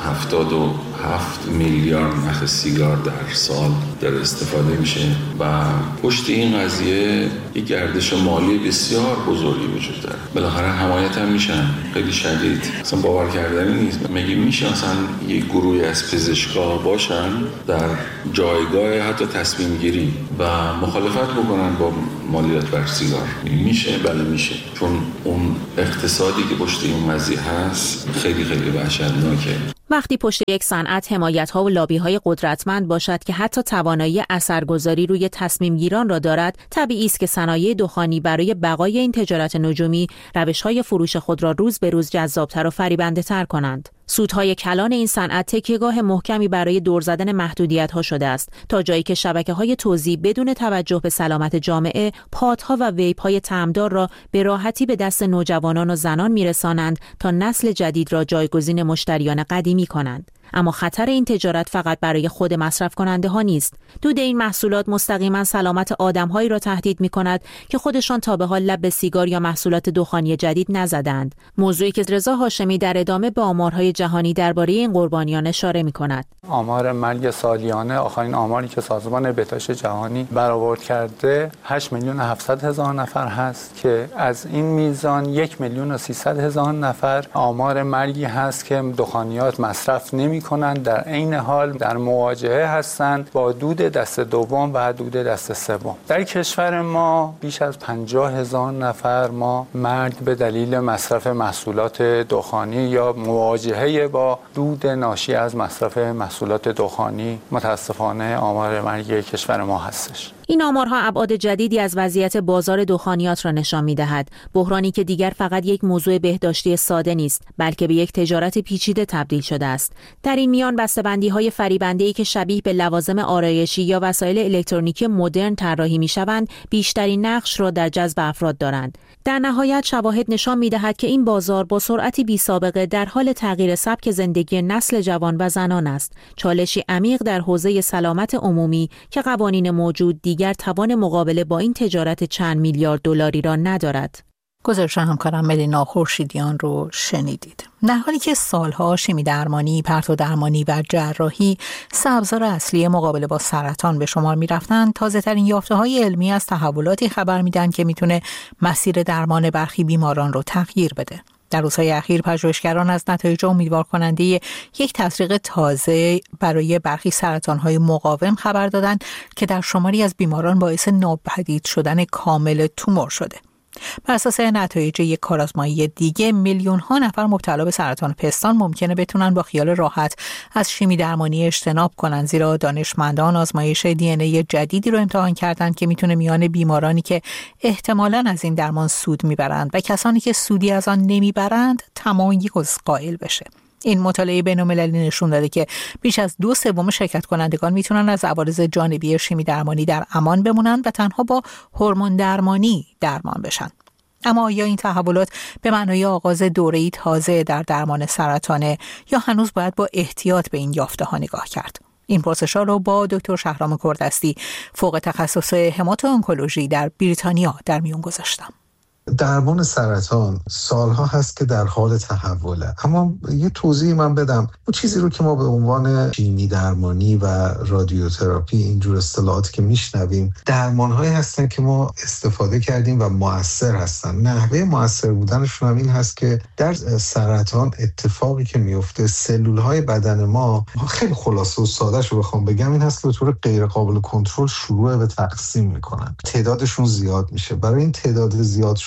77 میلیارد نخ سیگار در سال داره استفاده میشه و پشت این قضیه یک گردش مالی بسیار بزرگی وجود داره. بالاخره حمایت هم میشن خیلی شدید. اصلا باور کردنی نیست. میشه مثلا یک گروهی از پزشکا باشن در جایگاه حتی تصمیم گیری و مخالفت بکنن با مالیات بر سیگار. میشه؟ بله میشه. چون اون اقتصادی که پشت این قضیه هست خیلی وحشتناکه. وقتی پشت یک صنعت حمایت‌ها و لابی‌های قدرتمند باشد که حتی توانایی اثرگذاری روی تصمیم‌گیران را دارد، طبیعی است که صنایع دخانی برای بقای این تجارت نجومی روش‌های فروش خود را روز به روز جذاب‌تر و فریبنده‌تر کنند. سودهای کلان این صنعت تکیه‌گاه محکمی برای دور زدن محدودیت‌ها شده است، تا جایی که شبکه‌های توزیع بدون توجه به سلامت جامعه، پادها و ویپ‌های طعمدار را به راحتی به دست نوجوانان و زنان می‌رسانند تا نسل جدید را جایگزین مشتریان قدیمی کنند. اما خطر این تجارت فقط برای خود مصرف کننده ها نیست. دود این محصولات مستقیما سلامت آدم‌هایی را تهدید می‌کند که خودشان تا به حال لب به سیگار یا محصولات دخانی جدید نزدند. موضوعی که رضا هاشمی در ادامه به آمارهای جهانی درباره این قربانیان اشاره می‌کند. آمار مرگ سالیانه، آخرین آماری که سازمان بهداشت جهانی برآورد کرده 8,700,000 نفر هست که از این میزان 1,300,000 نفر آمار مرگی هست که دخانیات مصرف نمی‌کنند، در عین حال در مواجهه هستند با دود دست دوم و دود دست سوم. در کشور ما بیش از 50,000 نفر ما مرگ به دلیل مصرف محصولات دخانی یا مواجهه با دود ناشی از مصرف محصولات دخانی متاسفانه آمار مرگ کشور ما هستش. این آمارها ابعاد جدیدی از وضعیت بازار دخانیات را نشان می‌دهد، بحرانی که دیگر فقط یک موضوع بهداشتی ساده نیست، بلکه به یک تجارت پیچیده تبدیل شده است. در این میان بسته‌بندی‌های فریبنده‌ای که شبیه به لوازم آرایشی یا وسایل الکترونیکی مدرن طراحی می‌شوند، بیشترین نقش را در جذب افراد دارند. در نهایت شواهد نشان می‌دهد که این بازار با سرعتی بی‌سابقه در حال تغییر سبک زندگی نسل جوان و زنان است، چالشی عمیق در حوزه سلامت عمومی که قوانین موجود دیگر توان مقابله با این تجارت چند میلیارد دلاری را ندارد. گزارش همکارم ملینا خورشیدیان رو شنیدید. در حالی که سالها شیمی درمانی، پرتو درمانی و جراحی ابزار اصلی مقابله با سرطان به شمار می‌رفتند، تازه‌ترین یافته‌های علمی از تحولاتی خبر میدن که میتونه مسیر درمان برخی بیماران رو تغییر بده. در روزهای اخیر پژوهشگران از نتایج امیدوار کننده یک تزریق تازه برای برخی سرطان‌های مقاوم خبر دادند که در شماری از بیماران باعث ناپدید شدن کامل تومور شده. بر اساس نتایج یک کارآزمایی دیگه، میلیون‌ها نفر مبتلا به سرطان پستان ممکنه بتونن با خیال راحت از شیمی درمانی اجتناب کنن، زیرا دانشمندان آزمایش دی ان ای جدیدی رو امتحان کردن که میتونه میان بیمارانی که احتمالاً از این درمان سود میبرند و کسانی که سودی از آن نمیبرند تمایز قائل بشه. این مطالعه بین‌المللی نشون داده که بیش از 2/3 شرکت کنندگان میتونن از عوارض جانبی شیمی درمانی در امان بمونن و تنها با هورمون درمانی درمان بشن. اما آیا این تحولات به معنای آغاز دوره‌ای تازه در درمان سرطانه یا هنوز باید با احتیاط به این یافته‌ها نگاه کرد؟ این پرسش‌ها رو با دکتر شهرام کردستی، فوق تخصص هماتو-آنکولوژی در بریتانیا در میون گذاشتم. درمان سرطان سالها هست که در حال تحوله، اما یه توضیح من بدم. اون چیزی رو که ما به عنوان شیمی درمانی و رادیوتراپی، اینجور اصطلاحاتی که میشنویم، درمان‌هایی هستن که ما استفاده کردیم و مؤثر هستن. نحوه مؤثر بودنشون هم این هست که در سرطان اتفاقی که میفته، سلول‌های بدن ما، خیلی خلاصه و ساده‌ش رو بخوام بگم، این هست که به طور غیر قابل کنترل شروع به تقسیم میکنن. تعدادشون زیاد میشه. برای این تعداد زیاد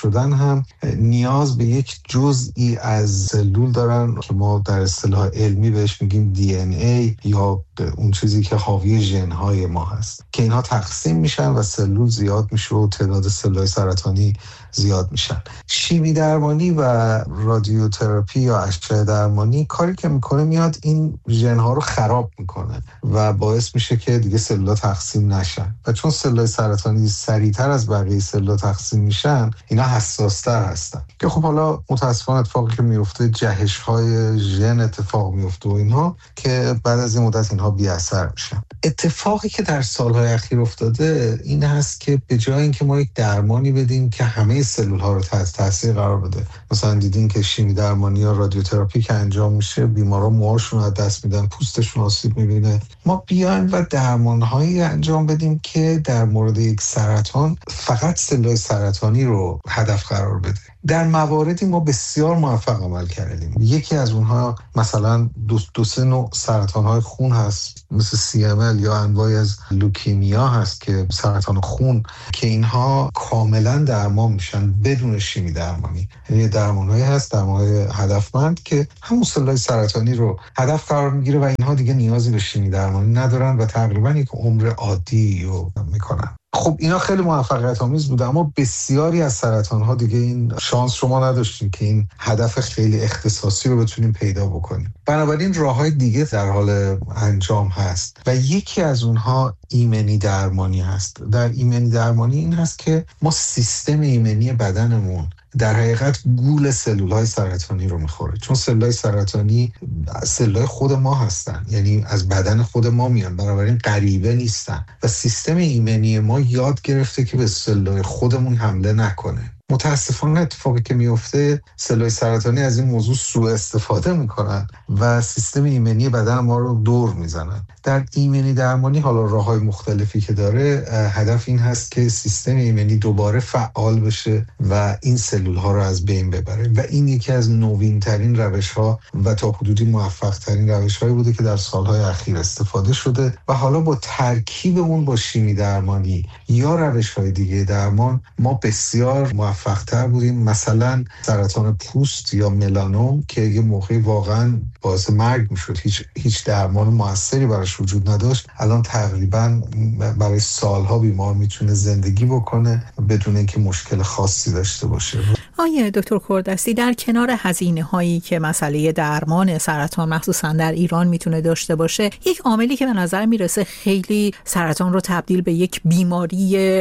شدن هم نیاز به یک جزئی از سلول دارن که ما در اصطلاح علمی بهش میگیم DNA یا اون چیزی که حاوی ژن‌های ما هست که اینها تقسیم میشن و سلول زیاد میشه و تعداد سلول‌های سرطانی زیاد میشن. شیمی درمانی و رادیوتراپی یا اشعه درمانی کاری که میکنه میاد این ژن‌ها رو خراب میکنه و باعث میشه که دیگه سلول‌ها تقسیم نشن و چون سلول‌های سرطانی سریعتر از بقیه سلول‌ها تقسیم میشن اینا حساس‌تر هستن که خب حالا متاسفانه اتفاقی که میفته جهش‌های ژن اتفاق میفته و اینها که بعد از این مدت اینها بی اثر میشن. اتفاقی که در سالهای اخیر افتاده این هست که به جای اینکه ما یک درمانی بدیم که همه سلول‌ها رو تحت تاثیر قرار بده، مثلا دیدین که شیمی درمانی یا رادیوتراپی که انجام میشه بیمارا موهاشون رو از دست میدن، پوستشون آسیب میبینه، ما بیایم و درمان‌هایی انجام بدیم که در مورد یک سرطان فقط سلول‌های سرطانی رو هدف قرار بده. در مواردی ما بسیار موفق عمل کردیم. یکی از اونها مثلا دو سه نوع سرطان‌های خون هست مثل CML یا انواعی از لوکیمیا هست که سرطان خون که اینها کاملا درمان میشن بدون شیمی درمانی. یعنی درمان‌هایی هست، درمان‌های هدفمند که همون سلول‌های سرطانی رو هدف قرار میگیره و اینها دیگه نیازی به شیمی درمانی ندارن و تقریبا یک عمر عادی رو میکنن. خب اینا خیلی موفقیت آمیز بوده اما بسیاری از سرطان‌ها دیگه این شانس رو ما نداشتیم که این هدف خیلی اختصاصی رو بتونیم پیدا بکنیم. بنابراین راه‌های دیگه در حال انجام هست و یکی از اونها ایمنی درمانی هست. در ایمنی درمانی این هست که ما سیستم ایمنی بدنمون در حقیقت گول سلول‌های سرطانی رو میخوره، چون سلول‌های سرطانی سلول‌های خود ما هستن، یعنی از بدن خود ما میان، بنابراین غریبه نیستن و سیستم ایمنی ما یاد گرفته که به سلول‌های خودمون حمله نکنه. متاسفانه اتفاقی که میفته سلول‌های سرطانی از این موضوع سوء استفاده میکنن و سیستم ایمنی بدن ما رو دور میزنن. در ایمنی درمانی حالا راه‌های مختلفی که داره، هدف این هست که سیستم ایمنی دوباره فعال بشه و این سلول‌ها رو از بین ببره و این یکی از نوین‌ترین روش‌ها و تا حدودی موفق‌ترین روش‌هایی بوده که در سال‌های اخیر استفاده شده و حالا با ترکیب اون با شیمی درمانی یا روش‌های دیگه درمان ما بسیار موفق‌تر بودیم. مثلا سرطان پوست یا ملانوم که یه موقعی واقعاً باعث مرگ میشد، هیچ درمان موثری براش وجود نداشت، الان تقریباً برای سالها بیمار میتونه زندگی بکنه بدون اینکه مشکل خاصی داشته باشه. آقای دکتر کوردستی، در کنار هزینه‌هایی که مسئله درمان سرطان مخصوصاً در ایران میتونه داشته باشه، یک عاملی که به نظر میرسه خیلی سرطان رو تبدیل به یک بیماری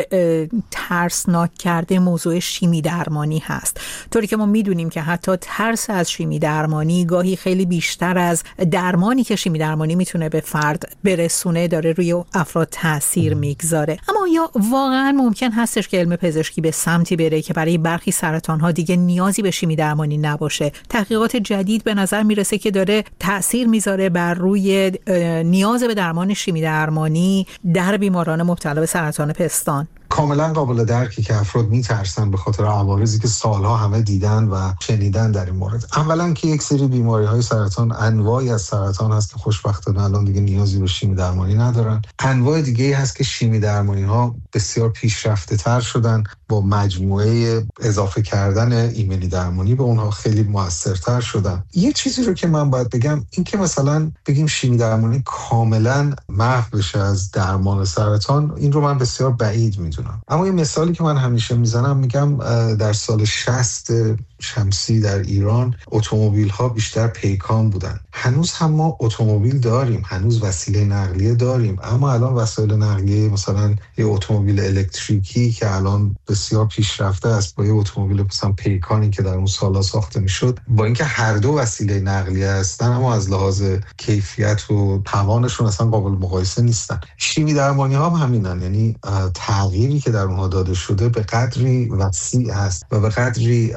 ترسناک کرده موضوع شیمی درمانی هست. طوری که ما میدونیم که حتی ترس از شیمی درمانی گاهی خیلی بیشتر از درمانی که شیمی درمانی میتونه به فرد برسونه داره روی افراد تاثیر میگذاره. اما یا واقعا ممکن هستش که علم پزشکی به سمتی بره که برای برخی سرطان‌ها دیگه نیازی به شیمی درمانی نباشه؟ تحقیقات جدید به نظر میرسه که داره تاثیر میذاره بر روی نیاز به درمان شیمی درمانی در بیماران مبتلا به سرطان پستان. کاملا قابل درکی که افراد میترسن به خاطر عوارضی که سالها همه دیدن و شنیدن در این مورد. اولا که یک سری بیماری‌های سرطان، انواعی از سرطان هست که خوشبختانه الان دیگه نیازی به شیمی درمانی ندارن. انواع دیگه‌ای هست که شیمی درمانی‌ها بسیار پیشرفته‌تر شدن، با مجموعه اضافه کردن ایمنی درمانی به اونها خیلی موثرتر شدن. یه چیزی رو که من باید بگم این که مثلا بگیم شیمی درمانی کاملا محو بشه از درمان سرطان، این رو من بسیار بعید میدونم. اما یه مثالی که من همیشه میزنم، میگم در سال 60 شمسی در ایران اتومبیل ها بیشتر پیکان بودن. هنوز هم ما اتومبیل داریم، هنوز وسیله نقلیه داریم، اما الان وسایل نقلیه مثلا یه اتومبیل الکتریکی که الان بسیار پیشرفته است با یه اتومبیل مثلا پیکانی که در اون سالا ساخته میشد، با اینکه هر دو وسیله نقلیه هستن اما از لحاظ کیفیت و توانشون اصلا قابل مقایسه نیستن. شیمی درمانی ها هم همینن، یعنی تغییری که در اونها داده شده به قدری وسیع است و به قدری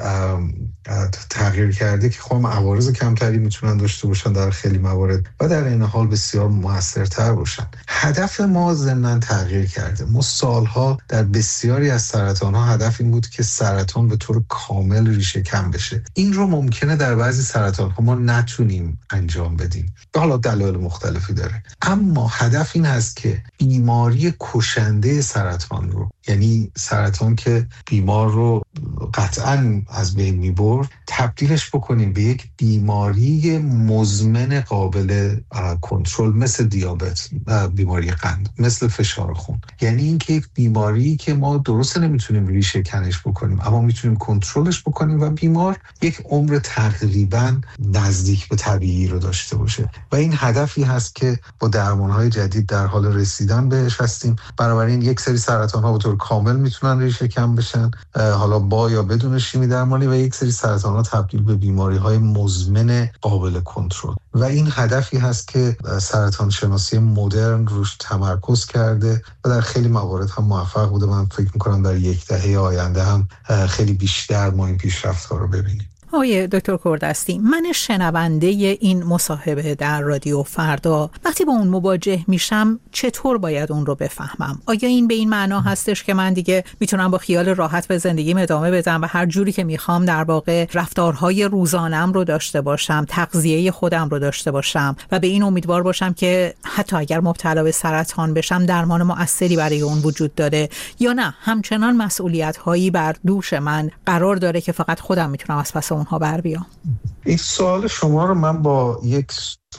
تغییر کرده که خب عوارض کمتری میتونن داشته باشن در خیلی موارد و در این حال بسیار موثرتر باشن. هدف ما ضمن تغییر کرده. ما سالها در بسیاری از سرطان‌ها هدف این بود که سرطان به طور کامل ریشه کم بشه. این رو ممکنه در بعضی سرطان‌ها ما نتونیم انجام بدیم. حالا دلایل مختلفی داره. اما هدف این هست که بیماری کشنده سرطان رو یعنی سرطان که بیمار رو قطعاً از بین میبرد، تبدیلش بکنیم به یک بیماری مزمن قابل کنترل، مثل دیابت، بیماری قند، مثل فشار خون. یعنی اینکه یک بیماری که ما درست نمیتونیم ریشه کنش بکنیم اما میتونیم کنترلش بکنیم و بیمار یک عمر تقریباً نزدیک به طبیعی رو داشته باشه و این هدفی هست که با درمان‌های جدید در حال رسیدن بهش هستیم. بنابراین یک سری سرطان‌ها به طور کامل میتونن ریشه کن بشن، حالا با یا بدون شیمی درمانی، و یک سری سرطان‌ها تبدیل به بیماری‌های مزمن قابل کنترل. و این هدفی هست که سرطان شناسی مدرن روش تمرکز کرده و در خیلی موارد هم موفق بوده. من فکر می‌کنم در یک دهه آینده هم خیلی بیشتر ما این پیشرفت‌ها رو ببینیم. آقای دکتر کوردستی، من شنونده این مصاحبه در رادیو فردا وقتی با اون مواجه میشم چطور باید اون رو بفهمم؟ آیا این به این معنا هستش که من دیگه میتونم با خیال راحت به زندگیم ادامه بدم و هر جوری که میخوام در واقع رفتارهای روزانم رو داشته باشم، تغذیه خودم رو داشته باشم و به این امیدوار باشم که حتی اگر مبتلا به سرطان بشم درمان مؤثری برای اون وجود داره، یا نه همچنان مسئولیت‌هایی بر دوش من قرار داره که فقط خودم میتونم از پس اونها بر بیام؟ این سوال شما رو من با یک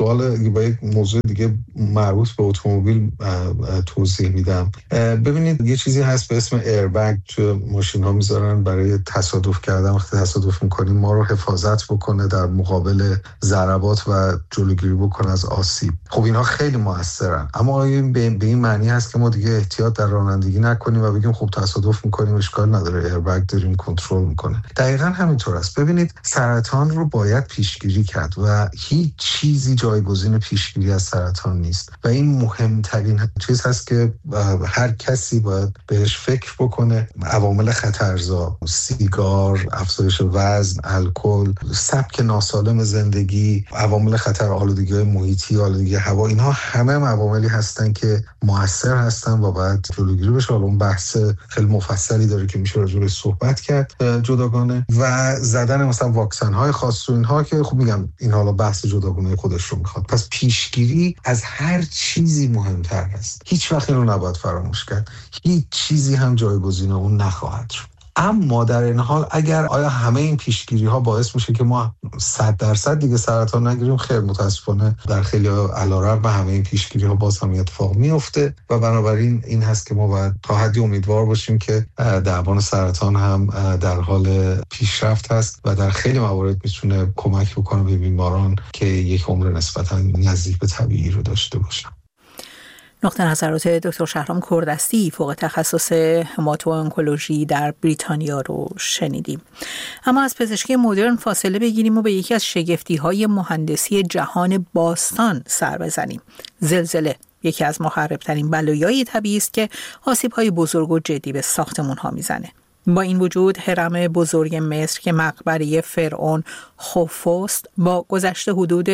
موضوع دیگه مربوط به اتومبیل توضیح میدم. ببینید یه چیزی هست به اسم ایربگ تو ماشین ها میذارن برای تصادف کردن. وقتی تصادف میکنیم ما رو حفاظت بکنه در مقابل ضربات و جلوگیری بکنه از آسیب. خب اینها خیلی موثرن، اما این به این معنی هست که ما دیگه احتیاط در رانندگی نکنیم و بگیم خب تصادف میکنیم اشکال نداره، ایربگ داریم کنترل میکنه. دقیقاً همینطور است. ببینید سرطان رو باید پیشگیری کرد و هیچ چیزی جایگزین پیشگیری از سرطان نیست و این مهمترین چیز هست که هر کسی باید بهش فکر بکنه. عوامل خطرزا، سیگار، افزایش وزن، الکل، سبک ناسالم زندگی، عوامل خطر آلودگی محیطی، آلودگی هوا، اینها همه عواملی هستن که مؤثر هستن و باید جلوگیری بشه. حالا اون بحث خیلی مفصلی داره که میشه راجع بهش صحبت کرد جداگانه، و زدن مثلا واکسن های خاص و اینها که خب میگم این حالا بحث جداگانه خودش رو میخواد. پس پیشگیری از هر چیزی مهمتر است. هیچ وقت اینو نباید فراموش کرد. هیچ چیزی هم جایگزین اون نخواهد شد. اما در این حال اگر آیا همه این پیشگیری ها باعث میشه که ما 100% دیگه سرطان نگیریم؟ خیر، متاسفانه در خیلی علیرغم همه این پیشگیری ها باز هم اتفاق میفته و بنابراین این هست که ما باید تا حدی امیدوار باشیم که درمان سرطان هم در حال پیشرفت هست و در خیلی موارد میتونه کمک بکنه به بیماران که یک عمر نسبتا نزدیک به طبیعی رو داشته باشن. نقطه نظرات دکتر شهرام کوردستی فوق تخصص هماتو-آنکولوژی در بریتانیا رو شنیدیم. اما از پزشکی مدرن فاصله بگیریم و به یکی از شگفتی‌های مهندسی جهان باستان سر بزنیم. زلزله یکی از مخرب‌ترین بلایای طبیعی است که آسیب‌های بزرگ و جدی به ساختمان‌ها میزنه. با این وجود هرم بزرگ مصر که مقبره فرعون خوفو است با گذشت حدود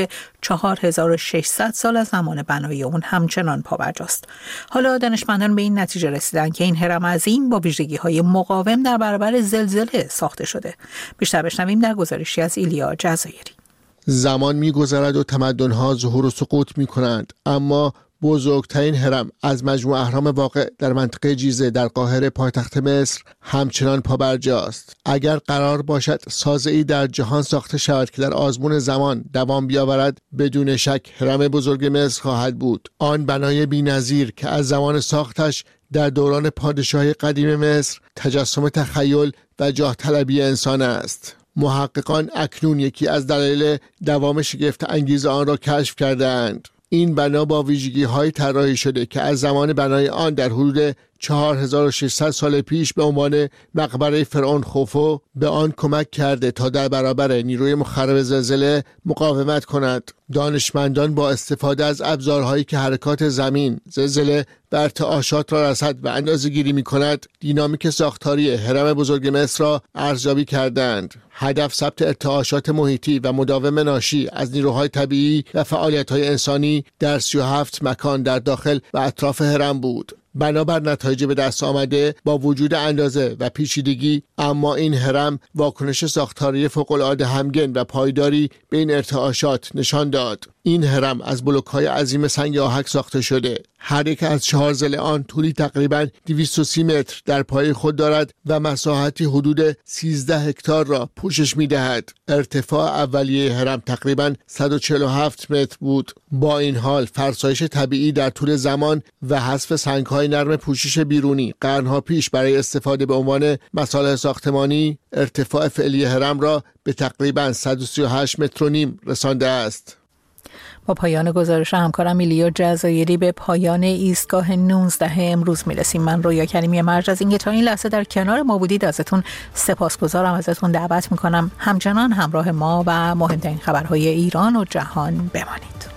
4600 سال از زمان بنای اون همچنان پابرجاست. حالا دانشمندان به این نتیجه رسیدن که این هرم عظیم با ویژگی‌های مقاوم در برابر زلزله ساخته شده. بیشتر بشنویم در گزارشی از ایلیا جزایری. زمان می‌گذرد و تمدن‌ها ظهور و سقوط می‌کنند، اما بزرگترین هرم از مجموع اهرام واقع در منطقه جیزه در قاهره پایتخت مصر همچنان پابرجاست. اگر قرار باشد سازه‌ای در جهان ساخته شود که در آزمون زمان دوام بیاورد، بدون شک هرم بزرگ مصر خواهد بود. آن بنای بی‌نظیر که از زمان ساختش در دوران پادشاهی قدیم مصر تجسم تخیل و جاه طلبی انسان است. محققان اکنون یکی از دلایل دوام شگفت انگیز آن را کشف کردند. این بنا با ویژگی‌های طراحی شده که از زمان بنای آن در حدود 4600 سال پیش به عنوان مقبره فرعون خوفو به آن کمک کرده تا در برابر نیروی مخرب زلزله مقاومت کند. دانشمندان با استفاده از ابزارهایی که حرکات زمین، زلزله و ارتعاشات را رصد و اندازه‌گیری می‌کند، دینامیک ساختاری هرم بزرگ مصر را ارزیابی کردند. هدف ثبت ارتعاشات محیطی و مداوم ناشی از نیروهای طبیعی و فعالیت‌های انسانی در 37 مکان در داخل و اطراف هرم بود. بنابر نتایج به دست آمده با وجود اندازه و پیچیدگی، اما این هرم واکنش ساختاری فوق‌العاده همگن و پایداری به این ارتعاشات نشان داد. این هرم از بلوک‌های عظیم سنگ آهک ساخته شده. هر یک از 4 ضلع آن طولی تقریباً 230 متر در پای خود دارد و مساحتی حدود 13 هکتار را پوشش می‌دهد. ارتفاع اولیه هرم تقریباً 147 متر بود. با این حال فرسایش طبیعی در طول زمان و حذف سنگ‌های نرم پوشش بیرونی قرن‌ها پیش برای استفاده به عنوان مصالح ساختمانی ارتفاع فعلی هرم را به تقریباً 138 متر و نیم رسانده است. با پایان گزارش همکارم میلیا جزایری به پایان ایستگاه 19 امروز میرسیم. من رویا کریمی مرج از اینکه تا این لحظه در کنار ما بودید ازتون سپاسگزارم. ازتون دعوت میکنم همچنان همراه ما و مهمترین خبرهای ایران و جهان بمانید.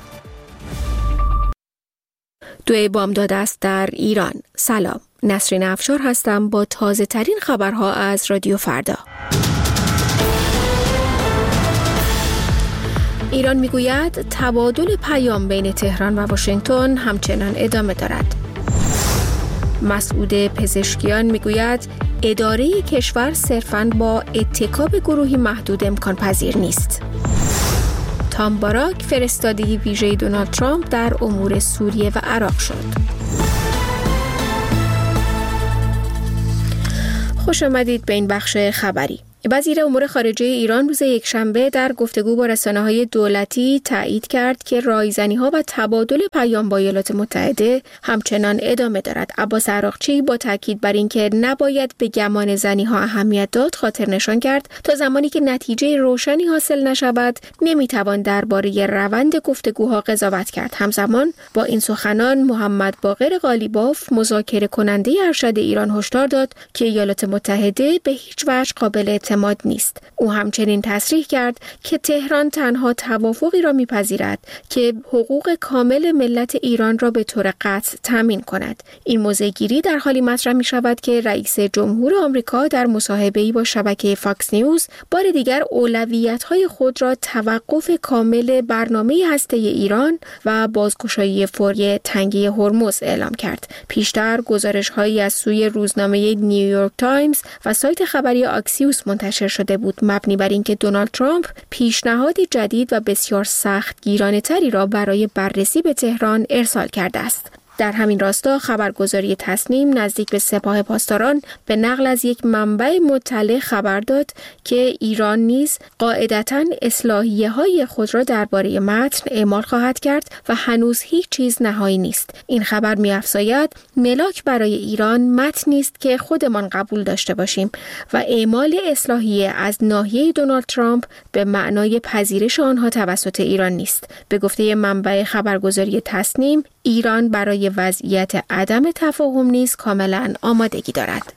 دوی بامداد است در ایران. سلام، نسرین افشار هستم با تازه ترین خبرها از رادیو فردا. ایران میگوید تبادل پیام بین تهران و واشنگتن همچنان ادامه دارد. مسعود پزشکیان میگوید اداره کشور صرفاً با اتکا به گروهی محدود امکان پذیر نیست. تام باراک فرستاده ویژه دونالد ترامپ در امور سوریه و عراق شد. خوش آمدید به این بخش خبری. وزیر امور خارجه ایران روز یکشنبه در گفتگو با رسانه‌های دولتی تایید کرد که رایزنی‌ها و تبادل پیام با ایالات متحده همچنان ادامه دارد. عباس عراقچی با تاکید بر اینکه نباید به گمان زنی‌ها اهمیت داد خاطر نشان کرد تا زمانی که نتیجه روشنی حاصل نشود نمی‌توان درباره روند گفتگوها قضاوت کرد. همزمان با این سخنان محمد باقر قالیباف مذاکره کننده ارشد ایران هشدار داد که ایالات متحده به هیچ وجه قابل اعتماد نیست. او همچنین تصریح کرد که تهران تنها توافقی را میپذیرد که حقوق کامل ملت ایران را به طور قطع تامین کند. این موضع‌گیری در حالی مطرح می شود که رئیس جمهور آمریکا در مصاحبه‌ای با شبکه فاکس نیوز بار دیگر اولویت‌های خود را توقف کامل برنامه هسته‌ای ایران و بازگشایی فوری تنگه هرمز اعلام کرد. پیشتر گزارش‌هایی از سوی روزنامه نیویورک تایمز و سایت خبری آکسیوس منتشر شده بود مبنی بر اینکه دونالد ترامپ پیشنهاد جدید و بسیار سختگیرانه‌تری را برای بررسی به تهران ارسال کرده است. در همین راستا خبرگزاری تصنیم نزدیک به سپاه پاسداران به نقل از یک منبع مطلع خبر داد که ایران نیز قاعدتاً اصلاحیه‌های خود را درباره متن اعمال خواهد کرد و هنوز هیچ چیز نهایی نیست. این خبر می‌افزاید ملاک برای ایران متنی است که خودمان قبول داشته باشیم و اعمال اصلاحیه از ناحیه دونالد ترامپ به معنای پذیرش آنها توسط ایران نیست. به گفته منبع خبرگزاری تصنیم ایران برای وضعیت عدم تفاهم نیز کاملا آمادگی دارد.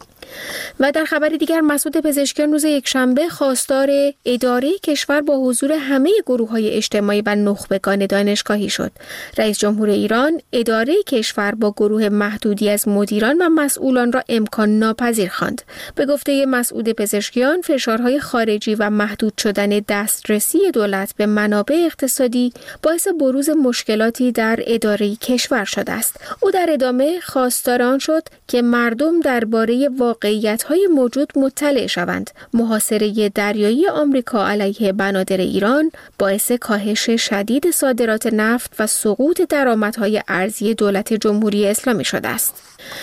و در خبر دیگر مسعود پزشکیان روز یکشنبه خواستار اداره کشور با حضور همه گروه‌های اجتماعی و نخبگان دانشگاهی شد. رئیس جمهور ایران اداره کشور با گروه محدودی از مدیران و مسئولان را امکان ناپذیر خواند. به گفته مسعود پزشکیان فشارهای خارجی و محدود شدن دسترسی دولت به منابع اقتصادی باعث بروز مشکلاتی در اداره کشور شده است. او در ادامه خواستار آن شد که مردم درباره واقعیت‌های موجود مطلع شوند. محاصره دریایی آمریکا علیه بنادر ایران باعث کاهش شدید صادرات نفت و سقوط درآمدهای ارزی دولت جمهوری اسلامی شده است.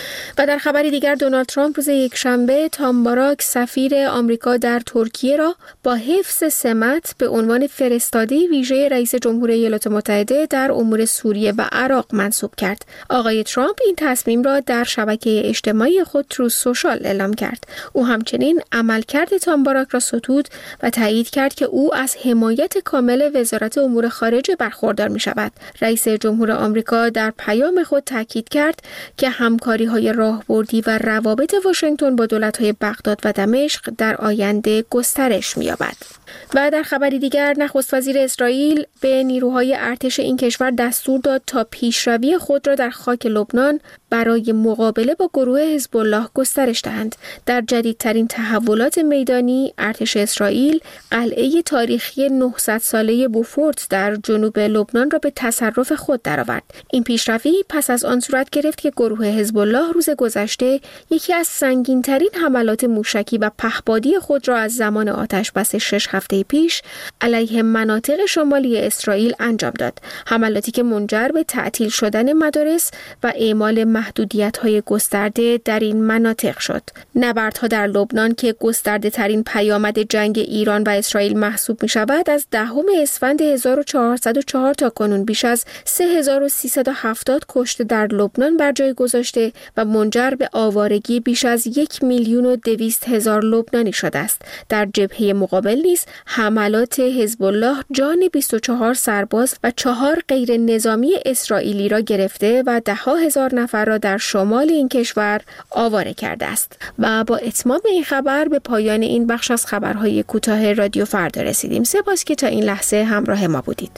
و در خبری دیگر دونالد ترامپ روز یکشنبه تام باراک سفیر آمریکا در ترکیه را با حفظ سمت به عنوان فرستاده ویژه رئیس جمهور ایالات متحده در امور سوریه و عراق منصوب کرد. آقای ترامپ این تصمیم را در شبکه اجتماعی خود تروث سوشال اعلام کرد. او همچنین عملکرد تام باراک را ستود و تایید کرد که او از حمایت کامل وزارت امور خارجه برخوردار می شود. رئیس جمهور آمریکا در پیام خود تاکید کرد که همکاری‌های راهبردی و روابط واشنگتن با دولت‌های بغداد و دمشق در آینده گسترش می‌یابد. و در خبری دیگر نخست وزیر اسرائیل به نیروهای ارتش این کشور دستور داد تا پیشروی خود را در خاک لبنان برای مقابله با گروه حزب الله گسترش دهند. در جدیدترین تحولات میدانی ارتش اسرائیل قلعه تاریخی 900 ساله بوفورت در جنوب لبنان را به تصرف خود درآورد. این پیشروی پس از آن صورت گرفت که گروه حزب الله روز گذشته یکی از سنگین‌ترین حملات موشکی و پهپادی خود را از زمان آتش‌بس 6 هفته پیش علیه مناطق شمالی اسرائیل انجام داد. حملاتی که منجر به تعطیل شدن مدارس و اعمال محدودیت‌های گسترده در این مناطق شد. نبردها در لبنان که گسترده ترین پیامد جنگ ایران و اسرائیل محسوب می شود، از 10 اسفند 1404 تا کنون بیش از 3370 کشته در لبنان بر جای گذاشته و منجر به آوارگی بیش از 1,200,000 لبنانی شده است. در جبهه مقابل نیز حملات حزب الله جان 24 سرباز و 4 غیر نظامی اسرائیلی را گرفته و 10,000 نفر را در شمال این کشور آواره کرده است. و با اتمام این خبر به پایان این بخش از خبرهای کوتاه رادیو فردا رسیدیم. سپاس که تا این لحظه همراه ما بودید.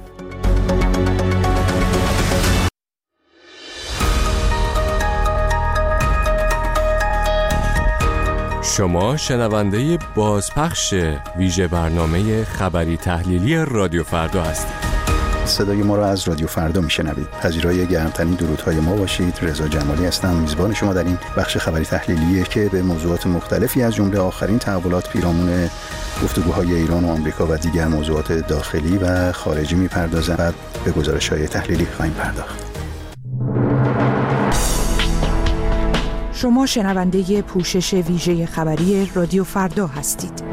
شما شنونده بازپخش ویژه برنامه خبری تحلیلی رادیو فردا هستید. صدای ما را از رادیو فردا میشنوید. پذیرای گرمترین درودهای ما باشید. رضا جمالی هستم، میزبان شما در این بخش خبری تحلیلیه که به موضوعات مختلفی از جمله آخرین تحولات پیرامون گفتگوهای ایران و آمریکا و دیگر موضوعات داخلی و خارجی میپردازه. بعد به گزارش‌های تحلیلی خواهیم پرداخت. شما شنونده پوشش ویژه خبری رادیو فردا هستید.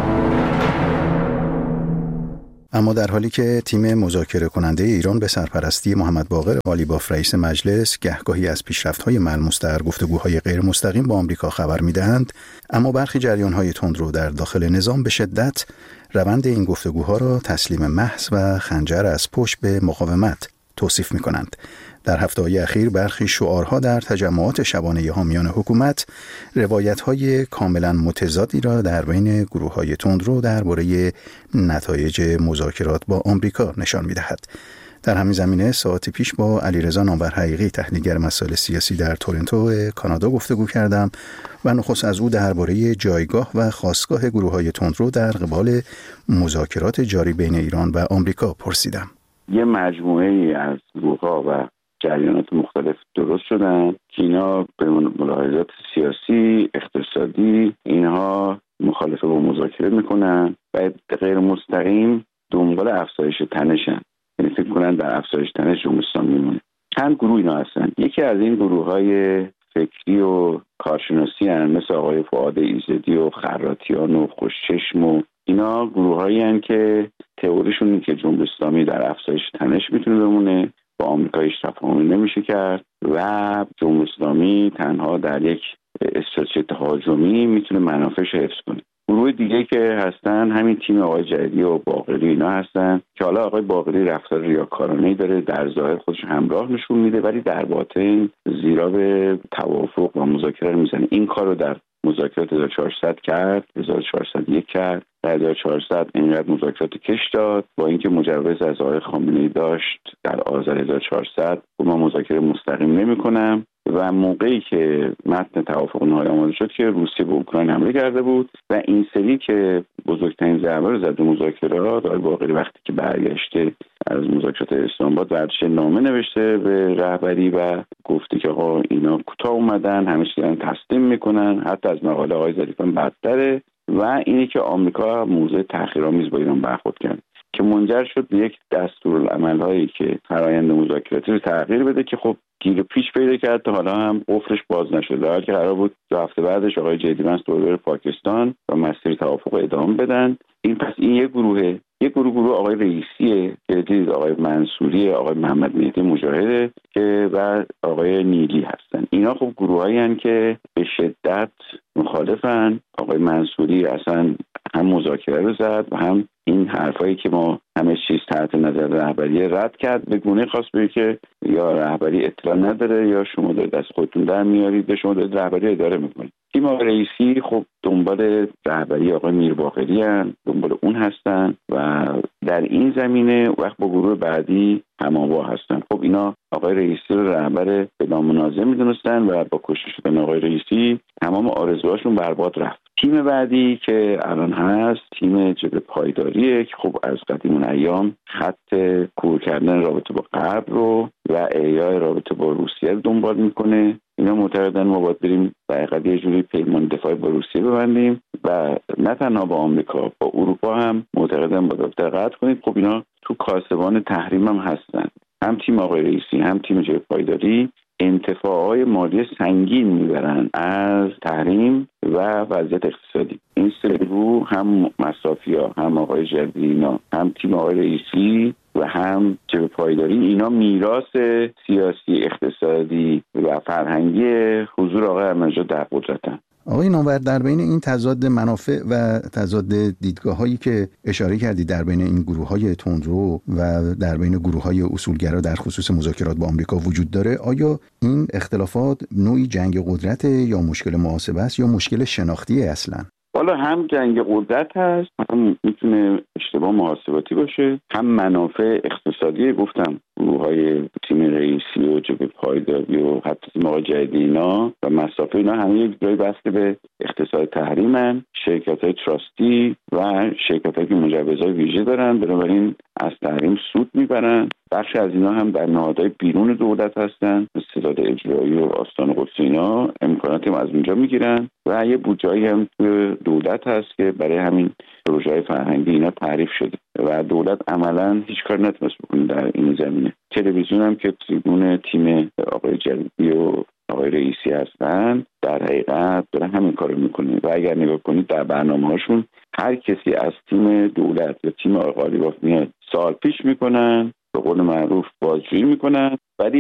اما در حالی که تیم مذاکره کننده ایران به سرپرستی محمد باقر قالیباف رئیس مجلس گهگاهی از پیشرفت‌های ملموس در گفتگوهای غیر مستقیم با آمریکا خبر می‌دهند، اما برخی جریان‌های تندرو در داخل نظام به شدت روند این گفتگوها را تسلیم محض و خنجر از پشت به مقاومت توصیف می‌کنند. در هفته‌های اخیر برخی شعارها در تجمعات شبانه حامیان حکومت روایت‌های کاملا متضادی را در بین گروه‌های تندرو درباره نتایج مذاکرات با آمریکا نشان می‌دهد. در همین زمینه ساعتی پیش با علیرضا نامور حقیقی، تحلیلگر مسائل سیاسی در تورنتو کانادا گفتگو کردم و نخست از او درباره جایگاه و خاستگاه گروه‌های تندرو در قبال مذاکرات جاری بین ایران و آمریکا پرسیدم. یه مجموعه‌ای از گروه‌ها و جریانات مختلف درست شدن که اینا به ملاحظات سیاسی، اقتصادی اینها مخالفه با مذاکره میکنن و غیر مستقیم دنبال افزایش تنشن، یعنی فکر کنن در افزایش تنش جمهوری اسلامی میمونه. چند گروه اینا هستن. یکی از این گروه‌های فکری و کارشناسی هستن مثل آقای فؤاد ایزدی و خراتیان و خوشچشم و اینا گروه‌هایی هستن که تئوریشون اینه که جمهوری اسلامی در افزایش تنش میتونه بمونه، با آمریکا هیچ تفاهمی نمیشه کرد و جمهوری اسلامی تنها در یک استراتژی تهاجمی میتونه منافعش حفظ کنه. گروه دیگه که هستن همین تیم آقای جدیدی و باقری اینا هستن که حالا آقای باقری رفتار ریاکارانه‌ای داره، در ظاهر خودش همراه نشون میده ولی در باطن زیرا به توافق و مذاکره میزنه. این کارو در مذاکرات 1400 کرد، 1401 کرد، در 1400 اینقدر مذاکرات کش داد با اینکه مجوز از آقای خامنه‌ای داشت در آذر 1400 ما مذاکره مستقیم نمی‌کنم و موقعی که متن توافق نهایی آماده شد که روسیه به اوکراین حمله کرده بود و این سری که بزرگترین ضربه رو زد به مذاکرات، آقای باقری وقتی که برگشته از مذاکرات اسلام آباد ورزش نامه نوشته به رهبری و گفته که آقا اینا کوتاه اومدن، همه چیز دارن تسلیم میکنن، حتی از مقاله آقای ظریفان بدتره و اینی که آمریکا موضع تحقیرآمیز با ایران برخورد کرد که منجر شد به یک دستورالعمل‌هایی که فرآیند مذاکراتی رو تغییر بده که خب گیر پیش پیدا کرد تا حالا هم قفلش باز نشده، در حالی که قرار بود 2 هفته بعدش آقای جدیدمنس دوباره پاکستان و مسیر توافق ادامه بدن. این یک گروهه. یک گروه آقای رئیسیه که دید آقای منصوری، آقای محمد مهدی مجاهده که و آقای نیلی هستن. اینا خب گروهایی هستن که به شدت مخالفن. آقای منصوری اصلا هم مذاکره رو زد و هم این حرفایی که ما همه چیز تحت نظر رهبری رد کرد، به گونه خاص بگه که یا رهبری اطلاع نداره یا شما دارید از خودتون در میارید یا شما دارید رهبری اداره میکنید. تیم آقای رئیسی خب دنبال رهبری آقای میرباقری هستن، دنبال اون هستن و در این زمینه وقت با گروه بعدی هم‌آوا هستن. خب اینا آقای رئیسی رو رهبر بلا منازع میدونستن و با کشته شدن آقای رئیسی تمام آرزوهاشون برباد رفت. تیم بعدی که الان هست تیم جبهه پایداریه که خب از قدیم ایام خط کور کردن رابطه با غرب رو و احیای رابطه با روسیه رو دنبال میکنه. اینا معتقدن ما باید بریم در حقیقت یه جوری پیمان دفاعی با روسیه ببندیم و نه تنها با آمریکا، با اروپا هم معتقدم باید دقت کنید. خب اینا تو کاسبان تحریم هم هستن، هم تیم آقای رئیسی هم تیم جبهه پایداری انتفاعهای مالی سنگین میبرن از تحریم و وضعیت اقتصادی. این سه گروه هم مصرفی‌ها، هم آقای جلدینا، هم تیم آقای رئیسی و هم جبهه پایداری، اینا میراث سیاسی، اقتصادی و فرهنگی حضور آقای احمدی‌نژاد در قدرتن. آقای نامور، در بین این تضاد منافع و تضاد دیدگاه‌هایی که اشاره کردید در بین این گروه‌های تندرو و در بین گروه‌های اصولگرا در خصوص مذاکرات با آمریکا وجود داره، آیا این اختلافات نوعی جنگ قدرت یا مشکل محاسبه است یا مشکل شناختی اصلاً؟ حالا هم جنگ قدرت هست، هم میتونه اشتباه محاسباتی باشه، هم منافع اقتصادی. گفتم گروه‌های تیم رئیسی و جبهه پایداری و حتی تیم آقای جدیدینا و مصرفی، اینا همه یک جای بسته به اقتصاد تحریمن، شرکت‌های تراستی و شرکت‌هایی که مجوزهای ویژه دارن، بنابراین از تحریم سود میبرن. بخش از اینا هم در نهادهای بیرون دولت هستن، ستاد اجرایی و آستان قدس، اینا امکاناتی هم از اونجا میگیرن و یه بودجه‌ای هم تو دولت هست که برای همین پروژه‌های فرهنگی اینا تعریف شده و دولت عملاً هیچ کار نتونست بکنه در این زمینه. تلویزیون هم که تریبون تیم آقای جلیلی و آقای رئیسی هستن در حقیقت داره همین کارو میکنه و اگر نگاه کنید در برنامه‌هاشون هر کسی از تیم دولت یا تیم آقای قالیباف میاد سوال پیش میکنن، به قول معروف بازجویی میکنن